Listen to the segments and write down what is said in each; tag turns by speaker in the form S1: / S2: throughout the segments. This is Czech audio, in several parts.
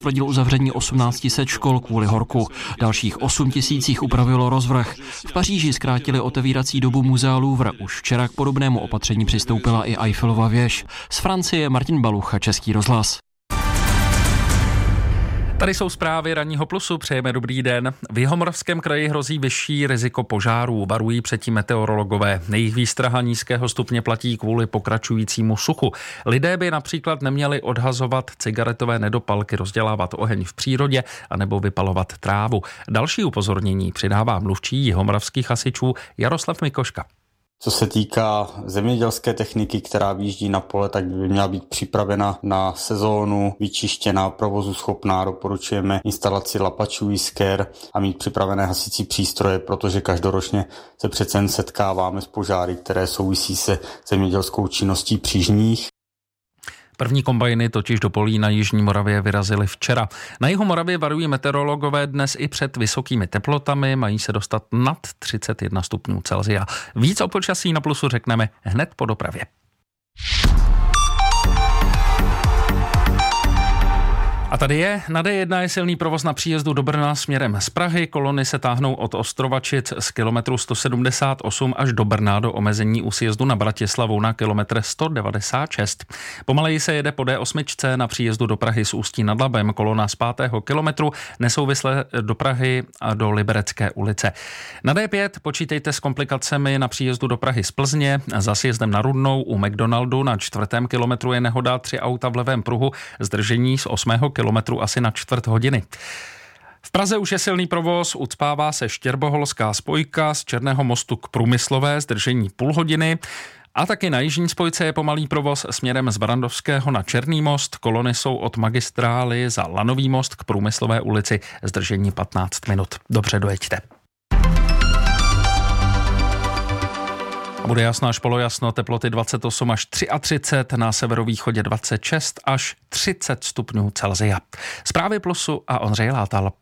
S1: Tvrdil uzavření 1800 škol kvůli horku. Dalších 8 000 upravilo rozvrh. V Paříži zkrátili otevírací dobu muzea Louvre. Už včera k podobnému opatření přistoupila i Eiffelova věž. Z Francie Martin Balucha, Český rozhlas.
S2: Tady jsou zprávy Ranního plusu, přejeme dobrý den. V Jihomoravském kraji hrozí vyšší riziko požárů, varují předtím meteorologové. Jejich výstraha nízkého stupně platí kvůli pokračujícímu suchu. Lidé by například neměli odhazovat cigaretové nedopalky, rozdělávat oheň v přírodě anebo vypalovat trávu. Další upozornění přidává mluvčí jihomoravských hasičů Jaroslav Mikoška.
S3: Co se týká zemědělské techniky, která vyjíždí na pole, tak by měla být připravena na sezónu, vyčištěná, provozu schopná. Doporučujeme instalaci lapačů jisker a mít připravené hasicí přístroje, protože každoročně se přece jen setkáváme s požáry, které souvisí se zemědělskou činností při žních.
S2: První kombajny totiž do polí na jižní Moravě vyrazily včera. Na jihu Moravě varují meteorologové dnes i před vysokými teplotami, mají se dostat nad 31 stupňů Celsia. Víc o počasí na Plusu řekneme hned po dopravě. A tady je, na D1 je silný provoz na příjezdu do Brna směrem z Prahy. Kolony se táhnou od Ostrovačic z kilometru 178 až do Brna do omezení u sjezdu na Bratislavu na kilometr 196. Pomaleji se jede po D8 na příjezdu do Prahy z Ústí nad Labem. Kolona z 5. kilometru nesouvisle do Prahy a do Liberecké ulice. Na D5 počítejte s komplikacemi na příjezdu do Prahy z Plzně. Za sjezdem na Rudnou u McDonaldu na 4. kilometru je nehoda, 3 auta v levém pruhu, zdržení z 8. kilometru asi na čtvrt hodiny. V Praze už je silný provoz, ucpává se Štěrboholská spojka z Černého mostu k Průmyslové, zdržení půl hodiny. A taky na jižní spojce je pomalý provoz směrem z Barandovského na Černý most. Kolony jsou od magistrály za Lanový most k Průmyslové ulici, zdržení 15 minut. Dobře, dojeďte. A bude jasno až polojasno, teploty 28 až 33, na severovýchodě 26 až 30 stupňů Celsia. Zprávy Plusu a Ondřej Látal.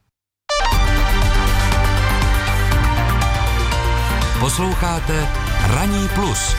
S4: Posloucháte Ranní plus.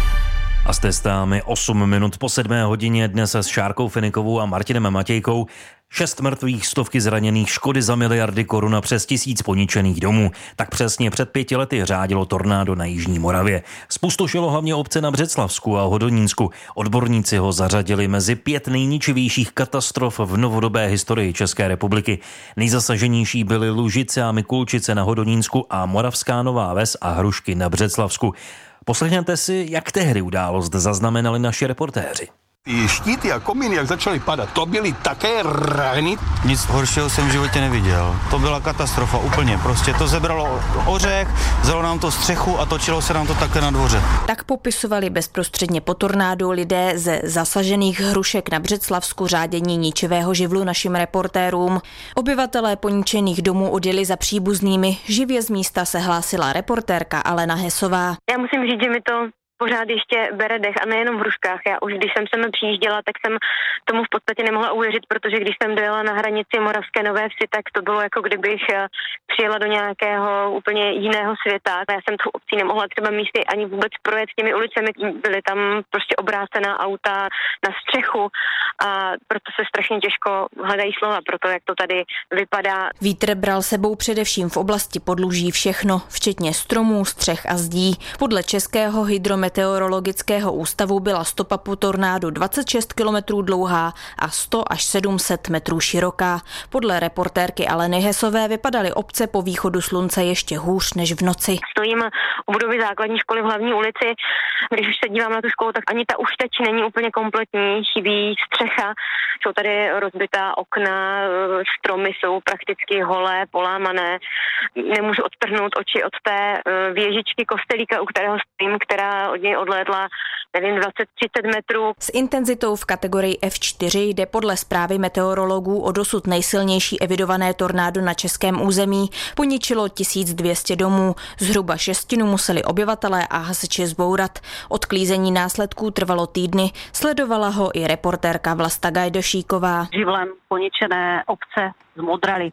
S4: A jste s námi 8 minut po 7 hodině dnes s Šárkou Finikovou a Martinem Matějkou. 6 mrtvých, stovky zraněných, škody za miliardy korun a přes 1000 poničených domů. Tak přesně před 5 lety řádilo tornádo na jižní Moravě. Zpustošilo hlavně obce na Břeclavsku a Hodonínsku. Odborníci ho zařadili mezi 5 nejničivějších katastrof v novodobé historii České republiky. Nejzasaženější byly Lužice a Mikulčice na Hodonínsku a Moravská Nová Ves a Hrušky na Břeclavsku. Poslechněte si, jak tehdy událost zaznamenali naši reportéři.
S5: Ty štíty a komíny, jak začaly padat, to byly také rány.
S6: Nic horšího jsem v životě neviděl. To byla katastrofa úplně. Prostě to zebralo ořech, vzalo nám to střechu a točilo se nám to také na dvoře.
S7: Tak popisovali bezprostředně po tornádu lidé ze zasažených Hrušek na Břeclavsku řádění ničivého živlu našim reportérům. Obyvatelé poničených domů odjeli za příbuznými. Živě z místa se hlásila reportérka Alena Hesová.
S8: Já musím říct, že mi to pořád ještě bere dech a nejenom v Hruškách. Já už když jsem sem přijížděla, tak jsem tomu v podstatě nemohla uvěřit, protože když jsem dojela na hranici Moravské Nové Vsi, tak to bylo jako kdybych přijela do nějakého úplně jiného světa. Já jsem tu obcí nemohla třeba místy ani vůbec projet těmi ulicemi. Byly tam prostě obrácená auta na střechu a proto se strašně těžko hledají slova pro to, jak to tady vypadá.
S7: Vítr bral sebou především v oblasti podluží všechno, včetně stromů, střech a zdí. Podle Českého hydrometeorologického ústavu byla stopa po tornádu 26 km dlouhá a 100 až 700 metrů široká. Podle reportérky Aleny Hesové vypadaly obce po východu slunce ještě hůř než v noci.
S8: Stojím u budovy základní školy v Hlavní ulici. Když už se dívám na tu školu, tak ani ta už teď není úplně kompletní, chybí střecha. Jsou tady rozbitá okna, stromy jsou prakticky holé, polámané. Nemůžu odtrhnout oči od té věžičky kostelíka, u kterého stojím, která od něj odlétla, nevím, 20-30 metrů.
S7: S intenzitou v kategorii F4 jde podle zprávy meteorologů o dosud nejsilnější evidované tornádo na českém území. Poničilo 1200 domů, zhruba 6 museli obyvatelé a hasiči zbourat. Odklízení následků trvalo týdny, sledovala ho i reportérka Vlasta Gajdošíková.
S9: Živlem poničené obce zmodraly.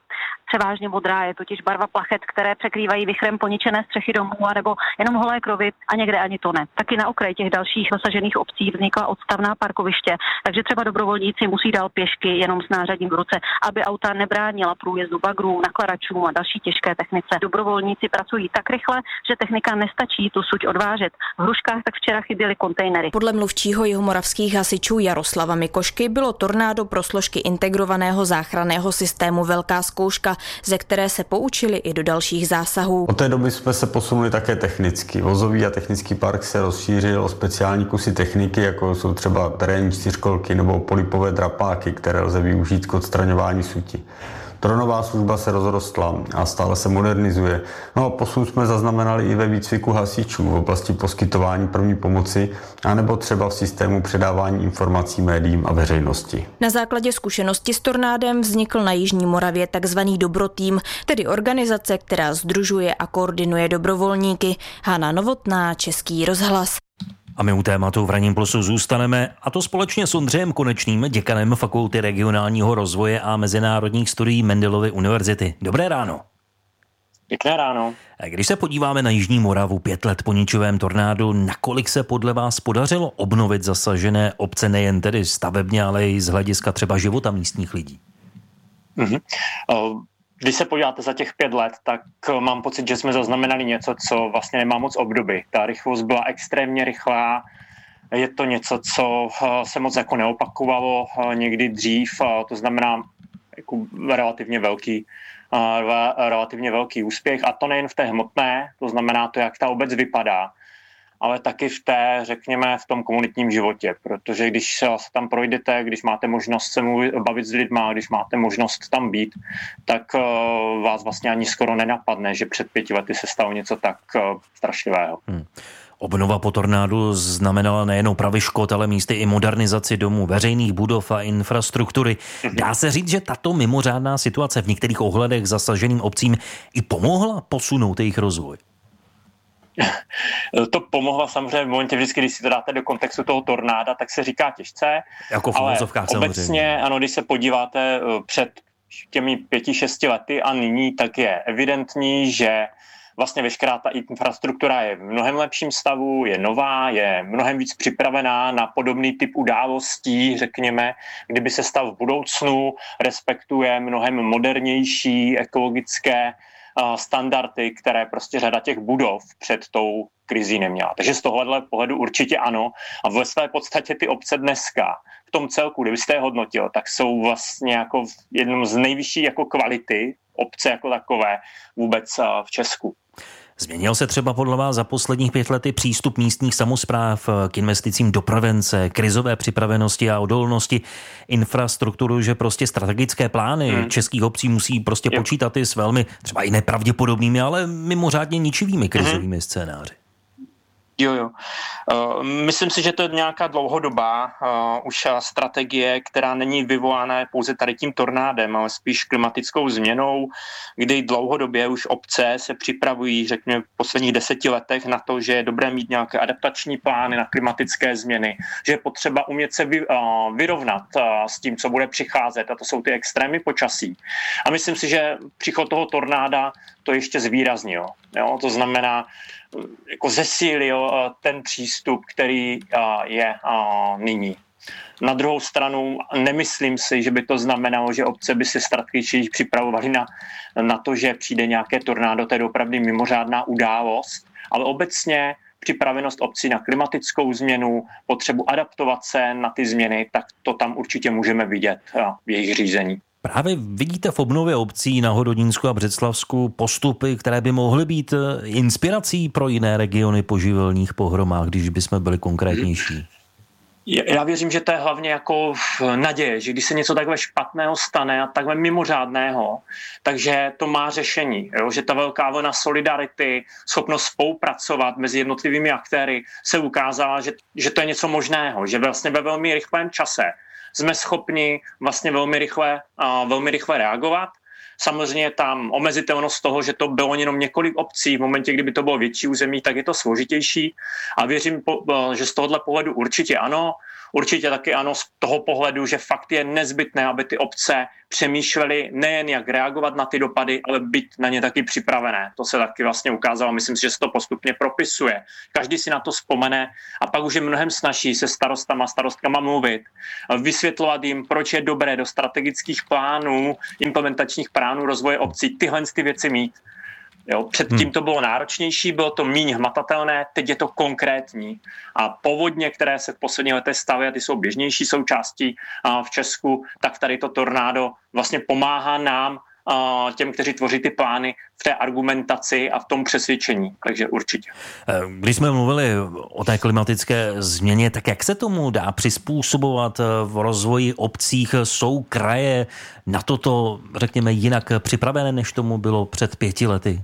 S9: převážně modrá, je totiž barva plachet, které překrývají vichrem poničené střechy domů anebo jenom holé krovy a někde ani to ne. Taky na okraji těch dalších zasažených obcí vznikla odstavná parkoviště, takže třeba dobrovolníci musí dál pěšky jenom s nářadím v ruce, aby auta nebránila průjezdu bagrů, nakladačům a další těžké technice. Dobrovolníci pracují tak rychle, že technika nestačí tu suť odvážet. V Hruškách tak včera chyběly kontejnery.
S7: Podle mluvčího jihomoravských hasičů Jaroslava Mikošky bylo tornádo pro složky integrovaného záchranného systému velká zkouška, ze které se poučili i do dalších zásahů.
S3: Od té doby jsme se posunuli také technicky. Vozový a technický park se rozšířil o speciální kusy techniky, jako jsou třeba terénní čtyřkolky nebo polipové drapáky, které lze využít k odstraňování suti. Dronová služba se rozrostla a stále se modernizuje. No a posun jsme zaznamenali i ve výcviku hasičů v oblasti poskytování první pomoci anebo třeba v systému předávání informací médiím a veřejnosti.
S7: Na základě zkušenosti s tornádem vznikl na Jižní Moravě takzvaný Dobrotým, tedy organizace, která sdružuje a koordinuje dobrovolníky. Hana Novotná, Český rozhlas.
S4: A my u tématu v Ranním plusu zůstaneme, a to společně s Ondřejem Konečným, děkanem Fakulty regionálního rozvoje a mezinárodních studií Mendelovy univerzity. Dobré ráno.
S10: Pěkné ráno.
S4: Když se podíváme na Jižní Moravu 5 let po ničivém tornádu, nakolik se podle vás podařilo obnovit zasažené obce nejen tedy stavebně, ale i z hlediska třeba života místních lidí?
S10: Když se podíváte za těch 5 let, tak mám pocit, že jsme zaznamenali něco, co vlastně nemá moc obdoby. Ta rychlost byla extrémně rychlá, je to něco, co se moc jako neopakovalo někdy dřív, to znamená jako relativně velký úspěch, a to nejen v té hmotné, to znamená to, jak ta obec vypadá, ale taky v tom komunitním životě, protože když se tam projdete, když máte možnost se bavit s lidma, když máte možnost tam být, tak vás vlastně ani skoro nenapadne, že před 5 lety se stalo něco tak strašlivého.
S4: Obnova po tornádu znamenala nejen opravy škod, ale místy i modernizaci domů, veřejných budov a infrastruktury. Dá se říct, že tato mimořádná situace v některých ohledech zasaženým obcím i pomohla posunout jejich rozvoj?
S10: To pomohla samozřejmě v momentě vždycky, když si to dáte do kontextu toho tornáda, tak se říká těžce.
S4: Jako v uvozovkách samozřejmě.
S10: Obecně, ano, když se podíváte před těmi 5-6 lety a nyní, tak je evidentní, že vlastně veškerá ta infrastruktura je v mnohem lepším stavu, je nová, je mnohem víc připravená na podobný typ událostí, řekněme, kdyby se stal v budoucnu, respektuje mnohem modernější ekologické standardy, které prostě řada těch budov před tou krizí neměla. Takže z tohohle pohledu určitě ano. A ve své podstatě ty obce dneska v tom celku, kdybyste je hodnotil, tak jsou vlastně jako v jednom z nejvyšší jako kvality obce jako takové vůbec v Česku.
S4: Změnil se třeba podle vás za posledních 5 lety přístup místních samospráv k investicím do prevence, krizové připravenosti a odolnosti infrastrukturu, že prostě strategické plány českých obcí musí prostě počítat i s velmi třeba i nepravděpodobnými, ale mimořádně ničivými krizovými scénáři?
S10: Jo. Myslím si, že to je nějaká dlouhodobá už strategie, která není vyvolaná pouze tady tím tornádem, ale spíš klimatickou změnou, kdy dlouhodobě už obce se připravují, řekněme, v posledních 10 letech na to, že je dobré mít nějaké adaptační plány na klimatické změny, že je potřeba umět se vyrovnat s tím, co bude přicházet, a to jsou ty extrémy počasí. A myslím si, že příchod toho tornáda to ještě zvýraznil. Jo? To znamená, jako zesílil ten přístup, který je nyní. Na druhou stranu nemyslím si, že by to znamenalo, že obce by se strategicky připravovaly na to, že přijde nějaké tornádo, to je opravdu mimořádná událost, ale obecně připravenost obcí na klimatickou změnu, potřebu adaptovat se na ty změny, tak to tam určitě můžeme vidět v jejich řízení.
S4: Právě vidíte v obnově obcí na Hodonínsku a Břeclavsku postupy, které by mohly být inspirací pro jiné regiony po živelních pohromách, když bychom byli konkrétnější?
S10: Já věřím, že to je hlavně jako naděje, že když se něco takhle špatného stane a takhle mimořádného, takže to má řešení, jo? Že ta velká vlna solidarity, schopnost spolupracovat mezi jednotlivými aktéry se ukázala, že to je něco možného, že vlastně ve velmi rychlém čase jsme schopni vlastně velmi rychle reagovat. Samozřejmě je tam omezitelnost toho, že to bylo jenom několik obcí. V momentě, kdyby to bylo větší území, tak je to složitější. A věřím, že z tohohle pohledu určitě ano. určitě taky ano z toho pohledu, že fakt je nezbytné, aby ty obce přemýšlely nejen jak reagovat na ty dopady, ale být na ně taky připravené. To se taky vlastně ukázalo, myslím si, že se to postupně propisuje. Každý si na to vzpomene a pak už je mnohem snazší se starostkama mluvit, vysvětlovat jim, proč je dobré do strategických plánů, implementačních plánů rozvoje obcí tyhle ty věci mít. Jo, předtím to bylo náročnější, bylo to míň hmatatelné, teď je to konkrétní. A povodně, které se v posledních letech staví, a ty jsou běžnější součástí v Česku, tak tady to tornádo vlastně pomáhá nám, těm, kteří tvoří ty plány, v té argumentaci a v tom přesvědčení. Takže určitě.
S4: Když jsme mluvili o té klimatické změně, tak jak se tomu dá přizpůsobovat v rozvoji obcích? Jsou kraje na toto, řekněme, jinak připravené, než tomu bylo před 5 lety?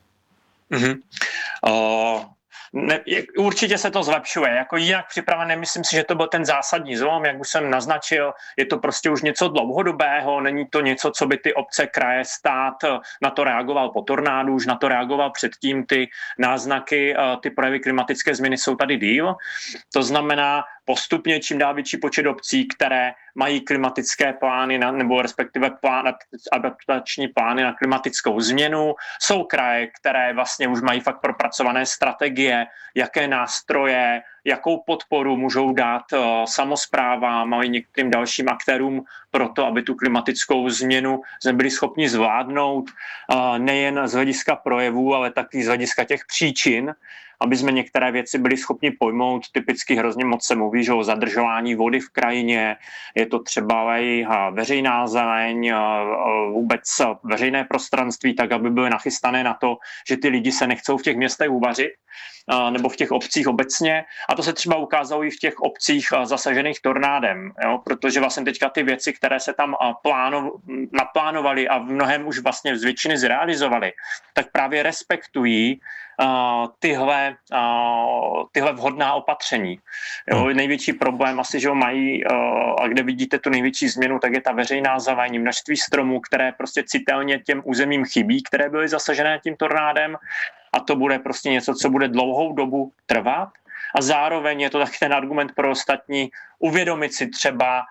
S10: Určitě se to zlepšuje. Jako jinak připravené, myslím si, že to byl ten zásadní zlom, jak už jsem naznačil, je to prostě už něco dlouhodobého, není to něco, co by ty obce, kraje, stát na to reagoval po tornádu, už na to reagoval předtím, ty náznaky, ty projevy klimatické změny jsou tady díl. To znamená postupně čím dál větší počet obcí, které mají klimatické plány nebo respektive adaptační plány na klimatickou změnu. Jsou kraje, které vlastně už mají fakt propracované strategie, jaké nástroje, jakou podporu můžou dát samosprávám a některým dalším aktérům pro to, aby tu klimatickou změnu jsme byli schopni zvládnout nejen z hlediska projevů, ale taky z hlediska těch příčin, aby jsme některé věci byli schopni pojmout. Typicky hrozně moc se mluví, že o zadržování vody v krajině, je to třeba i veřejná zeleň, vůbec veřejné prostranství, tak aby byly nachystané na to, že ty lidi se nechcou v těch městech uvařit, nebo v těch obcích obecně. A to se třeba ukázalo i v těch obcích zasažených tornádem, jo? Protože vlastně teďka ty věci, které se tam naplánovaly a v mnohem už vlastně z většiny zrealizovaly, tak právě respektují tyhle vhodná opatření. Jo, největší problém asi, že ho mají, a kde vidíte tu největší změnu, tak je ta veřejná zeleň, množství stromů, které prostě citelně těm územím chybí, které byly zasažené tím tornádem, a to bude prostě něco, co bude dlouhou dobu trvat. A zároveň je to taky ten argument pro ostatní uvědomit si třeba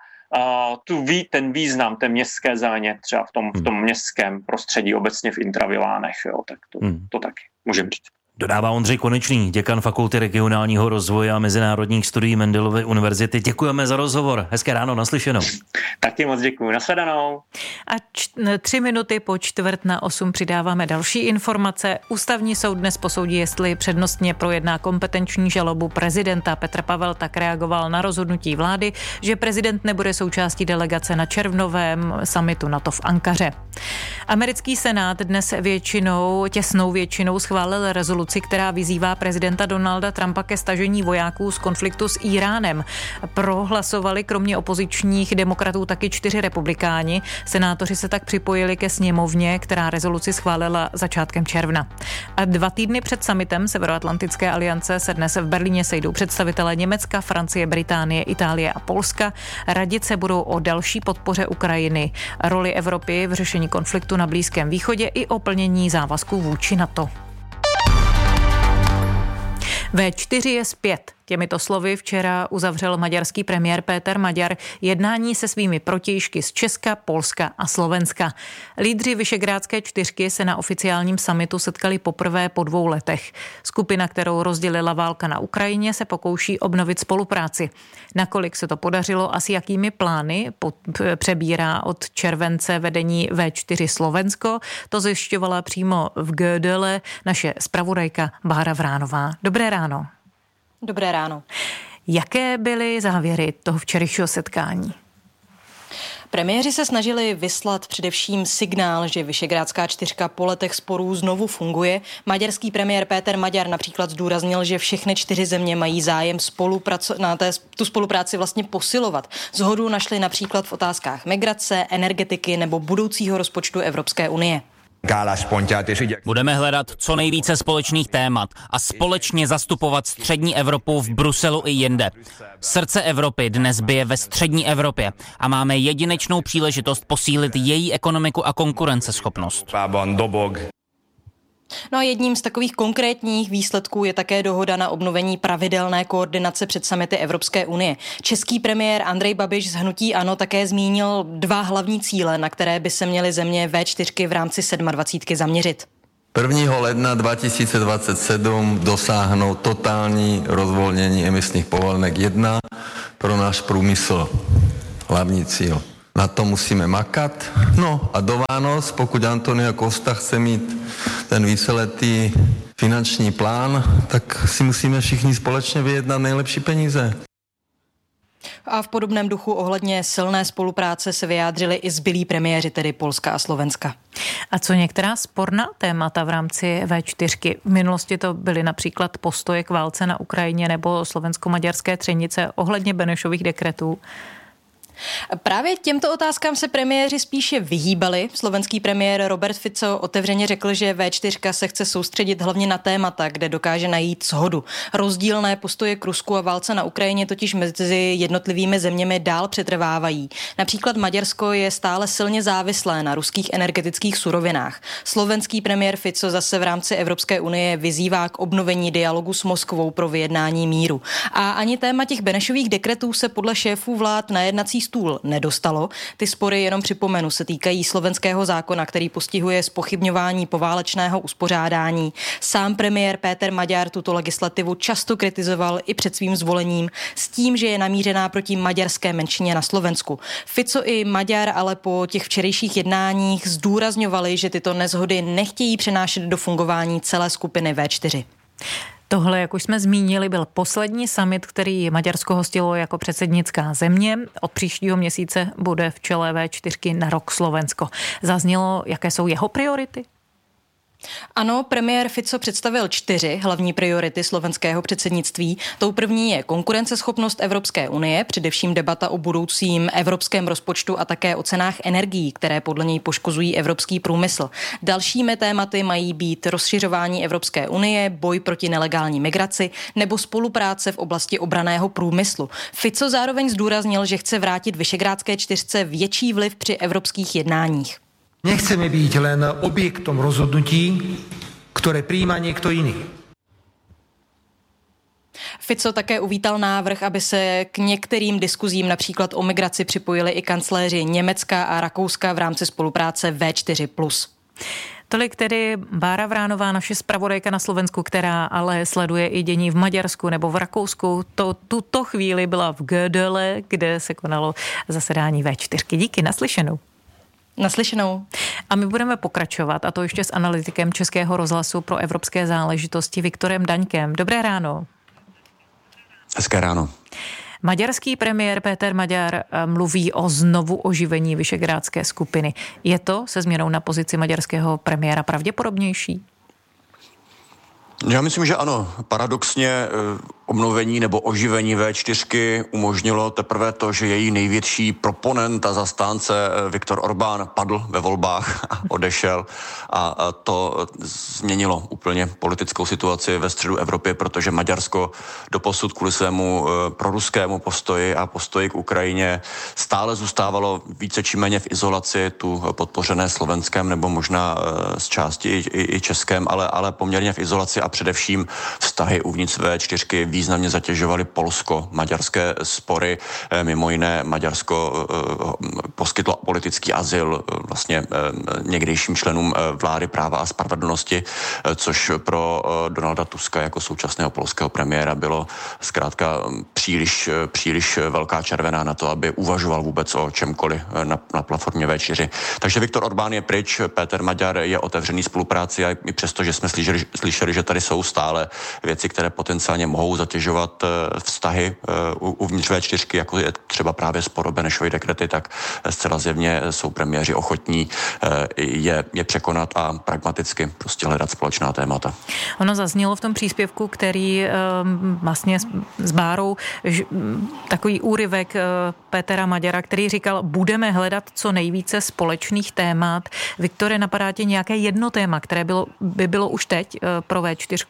S10: ten význam té městské zeleně třeba v tom městském prostředí, obecně v intravilánech. Jo, tak to taky můžeme říct.
S4: Dodává Ondřej Konečný, děkan Fakulty regionálního rozvoje a mezinárodních studií Mendelovy univerzity. Děkujeme za rozhovor. Hezké ráno, naslyšenou.
S10: Taky moc děkuji, nashledanou.
S11: A 3 minuty po 7:45 přidáváme další informace. Ústavní soud dnes posoudí, jestli přednostně projedná kompetenční žalobu prezidenta. Petr Pavel tak reagoval na rozhodnutí vlády, že prezident nebude součástí delegace na červnovém summitu NATO v Ankaře. Americký senát dnes těsnou většinou schválil rezoluci, která vyzývá prezidenta Donalda Trumpa ke stažení vojáků z konfliktu s Íránem. Prohlasovali kromě opozičních demokratů taky 4 republikáni. Senátoři se tak připojili ke sněmovně, která rezoluci schválila začátkem června. A 2 týdny před summitem Severoatlantické aliance se dnes v Berlíně sejdou představitelé Německa, Francie, Británie, Itálie a Polska. Radit se budou o další podpoře Ukrajiny, roli Evropy v řešení konfliktu na Blízkém východě i o plnění závazků vůči NATO. V4 je zpět. Těmito slovy včera uzavřel maďarský premiér Péter Maďar jednání se svými protějšky z Česka, Polska a Slovenska. Lídři Visegrádské 4 se na oficiálním summitu setkali poprvé po 2 letech. Skupina, kterou rozdělila válka na Ukrajině, se pokouší obnovit spolupráci. Nakolik se to podařilo a s jakými plány přebírá od července vedení V4 Slovensko, to zjišťovala přímo v Gödele naše zpravodajka Bára Vránová. Dobré ráno.
S12: Dobré ráno.
S11: Jaké byly závěry toho včerejšího setkání?
S12: Premiéři se snažili vyslat především signál, že Visegrádská 4 po letech sporů znovu funguje. Maďarský premiér Péter Maďar například zdůraznil, že všechny 4 země mají zájem tu spolupráci vlastně posilovat. Shodu našli například v otázkách migrace, energetiky nebo budoucího rozpočtu Evropské unie.
S13: Budeme hledat co nejvíce společných témat a společně zastupovat střední Evropu v Bruselu i jinde. Srdce Evropy dnes bije ve střední Evropě a máme jedinečnou příležitost posílit její ekonomiku a konkurenceschopnost.
S12: No a jedním z takových konkrétních výsledků je také dohoda na obnovení pravidelné koordinace před summity Evropské unie. Český premiér Andrej Babiš z hnutí ANO také zmínil 2 hlavní cíle, na které by se měly země V4 v rámci 27 zaměřit.
S14: 1. ledna 2027 dosáhnou totální rozvolnění emisních povolenek 1 pro náš průmysl. Hlavní cíl. Na to musíme makat. No a do Vánoc, pokud Antonio Costa chce mít ten víceletý finanční plán, tak si musíme všichni společně vyjednat nejlepší peníze.
S12: A v podobném duchu ohledně silné spolupráce se vyjádřili i zbylí premiéři, tedy Polska a Slovenska.
S11: A co některá sporná témata v rámci V4? V minulosti to byly například postoje k válce na Ukrajině nebo slovensko-maďarské třenice ohledně Benešových dekretů.
S12: Právě těmto otázkám se premiéři spíše vyhýbali. Slovenský premiér Robert Fico otevřeně řekl, že V4 se chce soustředit hlavně na témata, kde dokáže najít shodu. Rozdílné postoje k Rusku a válce na Ukrajině totiž mezi jednotlivými zeměmi dál přetrvávají. Například Maďarsko je stále silně závislé na ruských energetických surovinách. Slovenský premiér Fico zase v rámci Evropské unie vyzývá k obnovení dialogu s Moskvou pro vyjednání míru. A ani téma těch Benešových dekretů se podle šéfů vlád na jednací stůl nedostalo. Ty spory, jenom připomenu, se týkají slovenského zákona, který postihuje zpochybňování poválečného uspořádání. Sám premiér Péter Maďar tuto legislativu často kritizoval i před svým zvolením s tím, že je namířená proti maďarské menšině na Slovensku. Fico i Maďar ale po těch včerejších jednáních zdůrazňovali, že tyto neshody nechtějí přenášet do fungování celé skupiny V4.
S11: Tohle, jak už jsme zmínili, byl poslední summit, který Maďarsko hostilo jako předsednická země. Od příštího měsíce bude v čele V4 na rok Slovensko. Zaznělo, jaké jsou jeho priority?
S12: Ano, premiér Fico představil 4 hlavní priority slovenského předsednictví. Tou první je konkurenceschopnost Evropské unie, především debata o budoucím evropském rozpočtu a také o cenách energií, které podle něj poškozují evropský průmysl. Dalšími tématy mají být rozšiřování Evropské unie, boj proti nelegální migraci nebo spolupráce v oblasti obranného průmyslu. Fico zároveň zdůraznil, že chce vrátit Visegrádské 4 větší vliv při evropských jednáních.
S15: Nechceme byť len objektom rozhodnutí, ktoré prijíma niekto iný.
S12: Fico také uvítal návrh, aby se k některým diskuzím, například o migraci, připojili i kancléři Německa a Rakouska v rámci spolupráce V4+.
S11: Tolik tedy Bára Vránová, naše zpravodajka na Slovensku, která ale sleduje i dění v Maďarsku nebo v Rakousku. Tuto chvíli byla v Gödele, kde se konalo zasedání V4. Díky, naslyšenou.
S12: Naslyšenou.
S11: A my budeme pokračovat, a to ještě s analytikem Českého rozhlasu pro evropské záležitosti Viktorem Daňkem. Dobré ráno.
S16: Hezké ráno.
S11: Maďarský premiér Péter Maďar mluví o znovu oživení Visegrádské skupiny. Je to se změnou na pozici maďarského premiéra pravděpodobnější?
S16: Já myslím, že ano. Paradoxně obnovení nebo oživení V4 umožnilo teprve to, že její největší proponent a zastánce Viktor Orbán padl ve volbách a odešel a to změnilo úplně politickou situaci ve středu Evropy, protože Maďarsko doposud kvůli svému proruskému postoji a postoji k Ukrajině stále zůstávalo více či méně v izolaci, tu podpořené Slovenskem nebo možná z části i Českém, ale poměrně v izolaci a především vztahy uvnitř V4 významně zatěžovaly polsko-maďarské spory. Mimo jiné Maďarsko poskytlo politický azyl vlastně někdejším členům vlády práva a spravedlnosti, což pro Donalda Tuska jako současného polského premiéra bylo zkrátka příliš velká červená na to, aby uvažoval vůbec o čemkoliv na platformě V4. Takže Viktor Orbán je pryč, Péter Maďar je otevřený spolupráci a i přesto, že jsme slyšeli, že tady jsou stále věci, které potenciálně mohou zatěžovat vztahy uvnitř V4, jako je třeba právě spor o Benešovy dekrety, tak zcela zjevně jsou premiéři ochotní je překonat a pragmaticky prostě hledat společná témata.
S11: Ono zaznělo v tom příspěvku, který vlastně s Bárou, takový úryvek Pétera Maďara, který říkal, budeme hledat co nejvíce společných témat. Viktore, napadá tě nějaké jedno téma, které by bylo už teď pro V4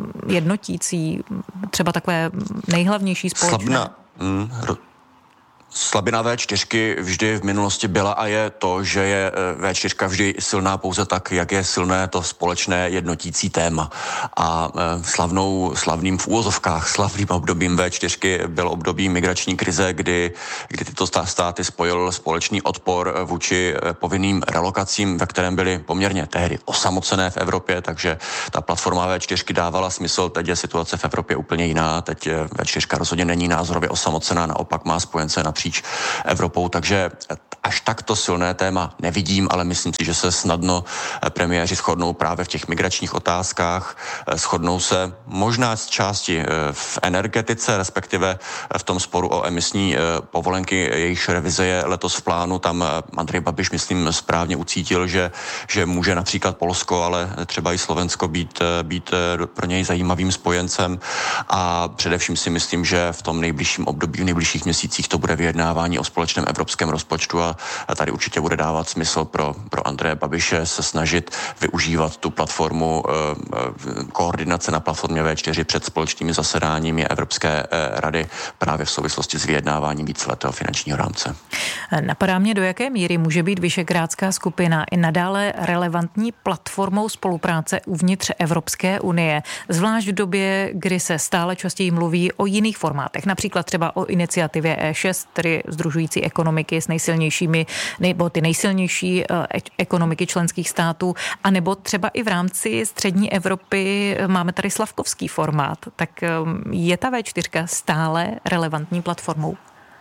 S11: jednotící, třeba takové nejhlavnější společné?
S16: Slabina V4 vždy v minulosti byla a je to, že je V4 vždy silná pouze tak, jak je silné to společné jednotící téma. A slavným v úvozovkách, slavným obdobím V4 bylo období migrační krize, kdy tyto státy spojil společný odpor vůči povinným relokacím, ve kterém byly poměrně tehdy osamocené v Evropě, takže ta platforma V4 dávala smysl. Teď je situace v Evropě úplně jiná. Teď V4 rozhodně není názorově osamocená, naopak má spojence napříč Evropou, takže až takto silné téma nevidím, ale myslím si, že se snadno premiéři shodnou právě v těch migračních otázkách. Shodnou se možná z části v energetice, respektive v tom sporu o emisní povolenky, jejichž revize je letos v plánu. Tam Andrej Babiš, myslím, správně ucítil, že může například Polsko, ale třeba i Slovensko být pro něj zajímavým spojencem. A především si myslím, že v tom nejbližším období, v nejbližších měsících to bude vyjednávání o společném evropském rozpočtu a tady určitě bude dávat smysl pro Andreje Babiše se snažit využívat tu platformu koordinace na platformě V4 před společnými zasedáními Evropské rady právě v souvislosti s vyjednáváním víceletého finančního rámce.
S11: Napadá mě, do jaké míry může být Visegrádská skupina i nadále relevantní platformou spolupráce uvnitř Evropské unie, zvlášť v době, kdy se stále častěji mluví o jiných formátech, například třeba o iniciativě E6, tedy sdružující ekonomiky s nejsilnějšími nebo ty nejsilnější ekonomiky členských států, anebo třeba i v rámci střední Evropy máme tady slavkovský formát. Tak je ta V4 stále relevantní platformou?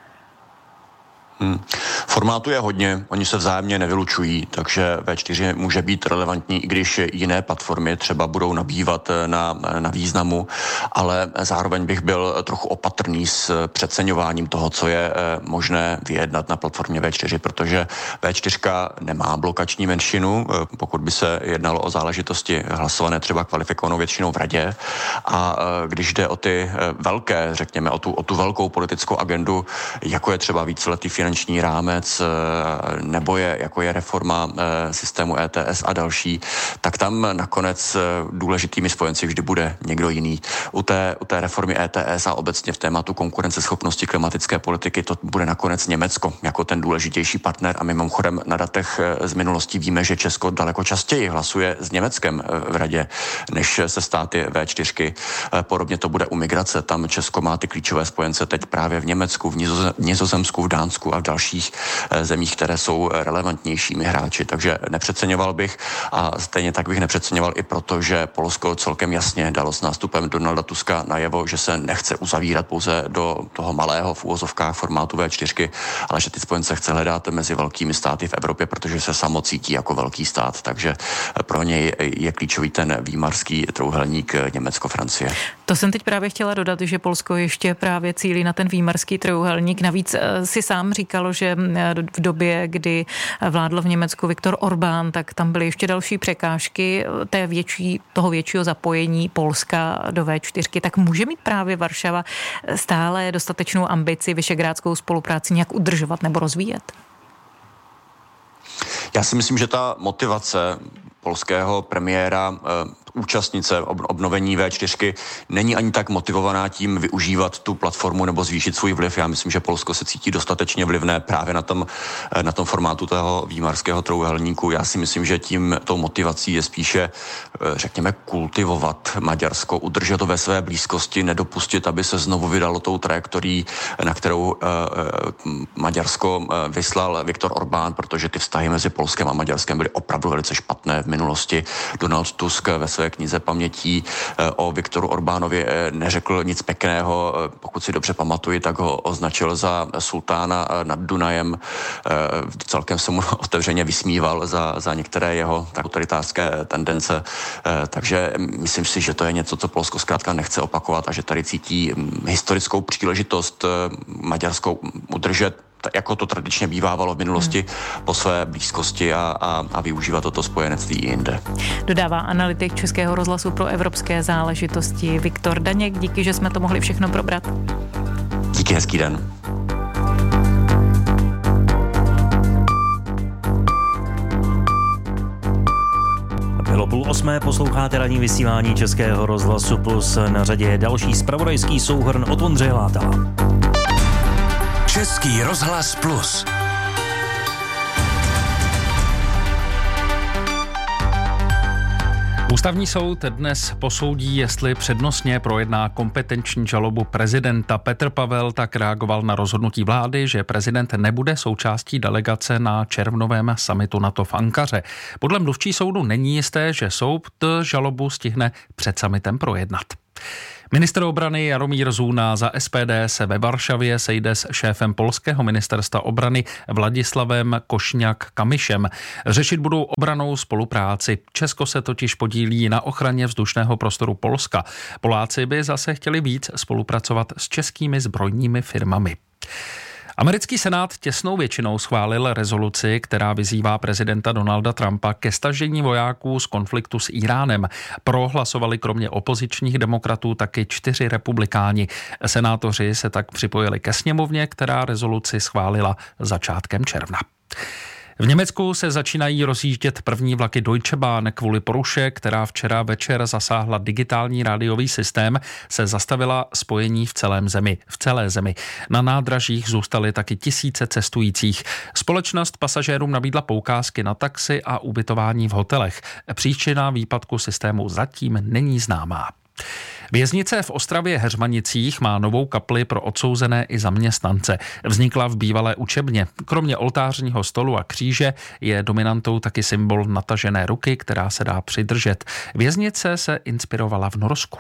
S16: Formátu je hodně, oni se vzájemně nevylučují, takže V4 může být relevantní, i když jiné platformy třeba budou nabývat na významu, ale zároveň bych byl trochu opatrný s přeceňováním toho, co je možné vyjednat na platformě V4, protože V4 nemá blokační menšinu, pokud by se jednalo o záležitosti hlasované třeba kvalifikovanou většinou v radě, a když jde o ty velké, řekněme, o tu velkou politickou agendu, jako je třeba víceletý finanční rámec, nebo jako je reforma systému ETS a další, tak tam nakonec důležitými spojenci vždy bude někdo jiný. U té reformy ETS a obecně v tématu konkurenceschopnosti klimatické politiky to bude nakonec Německo jako ten důležitější partner a mimochodem na datech z minulosti víme, že Česko daleko častěji hlasuje s Německem v radě, než se státy V4. Podobně to bude u migrace. Tam Česko má ty klíčové spojence teď právě v Německu, v Nizozemsku, v Dánsku a v dalších zemích, které jsou relevantnějšími hráči. Takže nepřeceňoval bych a stejně tak bych nepřeceňoval i proto, že Polsko celkem jasně dalo s nástupem Donalda Tuska najevo, že se nechce uzavírat pouze do toho malého v úvozovkách formátu V4, ale že ty spojence chce hledat mezi velkými státy v Evropě, protože se samo cítí jako velký stát. Takže pro něj je klíčový ten výmarský trojúhelník Německo-Francie.
S11: To jsem teď právě chtěla dodat, že Polsko ještě právě cílí na ten výmarský trojúhelník. Navíc si sám říkalo, že v době, kdy vládl v Německu Viktor Orbán, tak tam byly ještě další překážky toho většího zapojení Polska do V4. Tak může mít právě Varšava stále dostatečnou ambici visegrádskou spolupráci nějak udržovat nebo rozvíjet?
S16: Já si myslím, že ta motivace polského premiéra účastnice obnovení V4 není ani tak motivovaná tím využívat tu platformu nebo zvýšit svůj vliv. Já myslím, že Polsko se cítí dostatečně vlivné právě na tom formátu toho výmarského trojúhelníku. Já si myslím, že tou motivací je spíše, řekněme, kultivovat Maďarsko, udržet to ve své blízkosti, nedopustit, aby se znovu vydalo tou trajektorií, na kterou Maďarsko vyslal Viktor Orbán, protože ty vztahy mezi Polskem a Maďarskem byly opravdu velice špatné v minulosti. Donald Tusk ve své knize pamětí o Viktoru Orbánovi neřekl nic pěkného. Pokud si dobře pamatuji, tak ho označil za sultána nad Dunajem. Celkem se mu otevřeně vysmíval za některé jeho autoritářské tendence. Takže myslím si, že to je něco, co Polsko zkrátka nechce opakovat a že tady cítí historickou příležitost Maďarskou udržet, jako to tradičně bývávalo v minulosti, po své blízkosti a využívat toto spojenectví i jinde.
S11: Dodává analytik Českého rozhlasu pro evropské záležitosti Viktor Daněk. Díky, že jsme to mohli všechno probrat.
S16: Díky, hezký den.
S4: Bylo 7:30, posloucháte ranní vysílání Českého rozhlasu Plus. Na řadě je další zpravodajský souhrn od Ondřeje Látala.
S17: Český rozhlas Plus.
S2: Ústavní soud dnes posoudí, jestli přednostně projedná kompetenční žalobu prezidenta. Petr Pavel tak reagoval na rozhodnutí vlády, že prezident nebude součástí delegace na červnovém summitu NATO v Ankaře. Podle mluvčí soudu není jisté, že soud žalobu stihne před summitem projednat. Ministr obrany Jaromír Zůna za SPD se ve Varšavě sejde s šéfem polského ministerstva obrany Vladislavem Košňák-Kamyšem. Řešit budou obrannou spolupráci. Česko se totiž podílí na ochraně vzdušného prostoru Polska. Poláci by zase chtěli víc spolupracovat s českými zbrojními firmami. Americký senát těsnou většinou schválil rezoluci, která vyzývá prezidenta Donalda Trumpa ke stažení vojáků z konfliktu s Íránem. Prohlasovali kromě opozičních demokratů taky 4 republikáni. Senátoři se tak připojili ke sněmovně, která rezoluci schválila začátkem června. V Německu se začínají rozjíždět první vlaky Deutsche Bahn. Kvůli poruše, která včera večer zasáhla digitální rádiový systém, se zastavila spojení v celé zemi. Na nádražích zůstaly taky tisíce cestujících. Společnost pasažérům nabídla poukázky na taxi a ubytování v hotelech. Příčina výpadku systému zatím není známá. Věznice v Ostravě Heřmanicích má novou kapli pro odsouzené i zaměstnance. Vznikla v bývalé učebně. Kromě oltářního stolu a kříže je dominantou taky symbol natažené ruky, která se dá přidržet. Věznice se inspirovala v Norsku.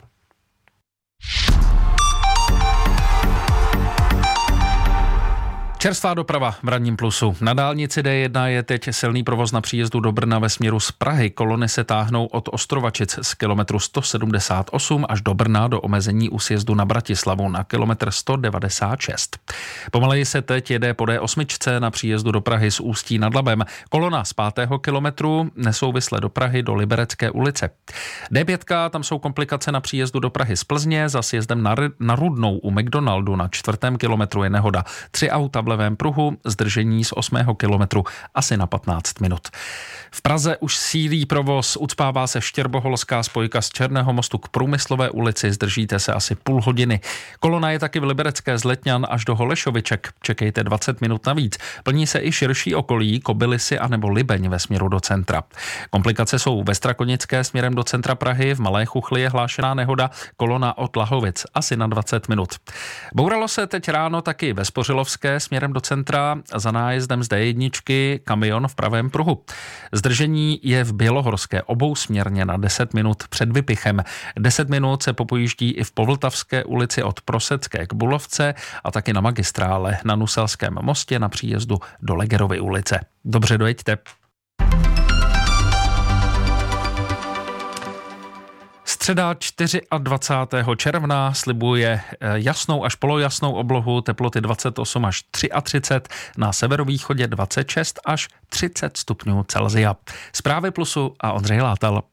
S2: Čerstvá doprava v ranním plusu. Na dálnici D1 je teď silný provoz na příjezdu do Brna ve směru z Prahy. Kolony se táhnou od Ostrovačic z kilometru 178 až do Brna do omezení u sjezdu na Bratislavu na kilometr 196. Pomaleji se teď jede po D8 na příjezdu do Prahy z Ústí nad Labem. Kolona z 5. kilometru nesouvisle do Prahy do Liberecké ulice. D5, tam jsou komplikace na příjezdu do Prahy z Plzně, za sjezdem na Rudnou u McDonaldu na 4. kilometru je nehoda. 3 auta v levém pruhu, zdržení z 8. kilometru asi na 15 minut. V Praze už sílí provoz, ucpává se štěrboholská spojka z Černého mostu k Průmyslové ulici, zdržíte se asi půl hodiny. Kolona je taky v Liberecké z Letňan až do Holešoviček, čekejte 20 minut navíc. Plní se i širší okolí, Kobylisy a nebo Libeň ve směru do centra. Komplikace jsou ve Strakonické směrem do centra Prahy, v Malé Chuchli je hlášená nehoda, kolona od Lahovic asi na 20 minut. Bouralo se teď ráno taky ve Spořilovské směrem do centra, za nájezdem z D1 kamion v pravém pruhu. Zdržení je v Bělohorské obousměrně na 10 minut před Vypichem. 10 minut se popojíždí i v Povltavské ulici od Prosecké k Bulovce a taky na magistrále na Nuselském mostě na příjezdu do Legerovy ulice. Dobře dojeďte. Středa 24. června slibuje jasnou až polojasnou oblohu, teploty 28 až 33, na severovýchodě 26 až 30 stupňů Celsia. Zprávy Plusu a Ondřej Látal.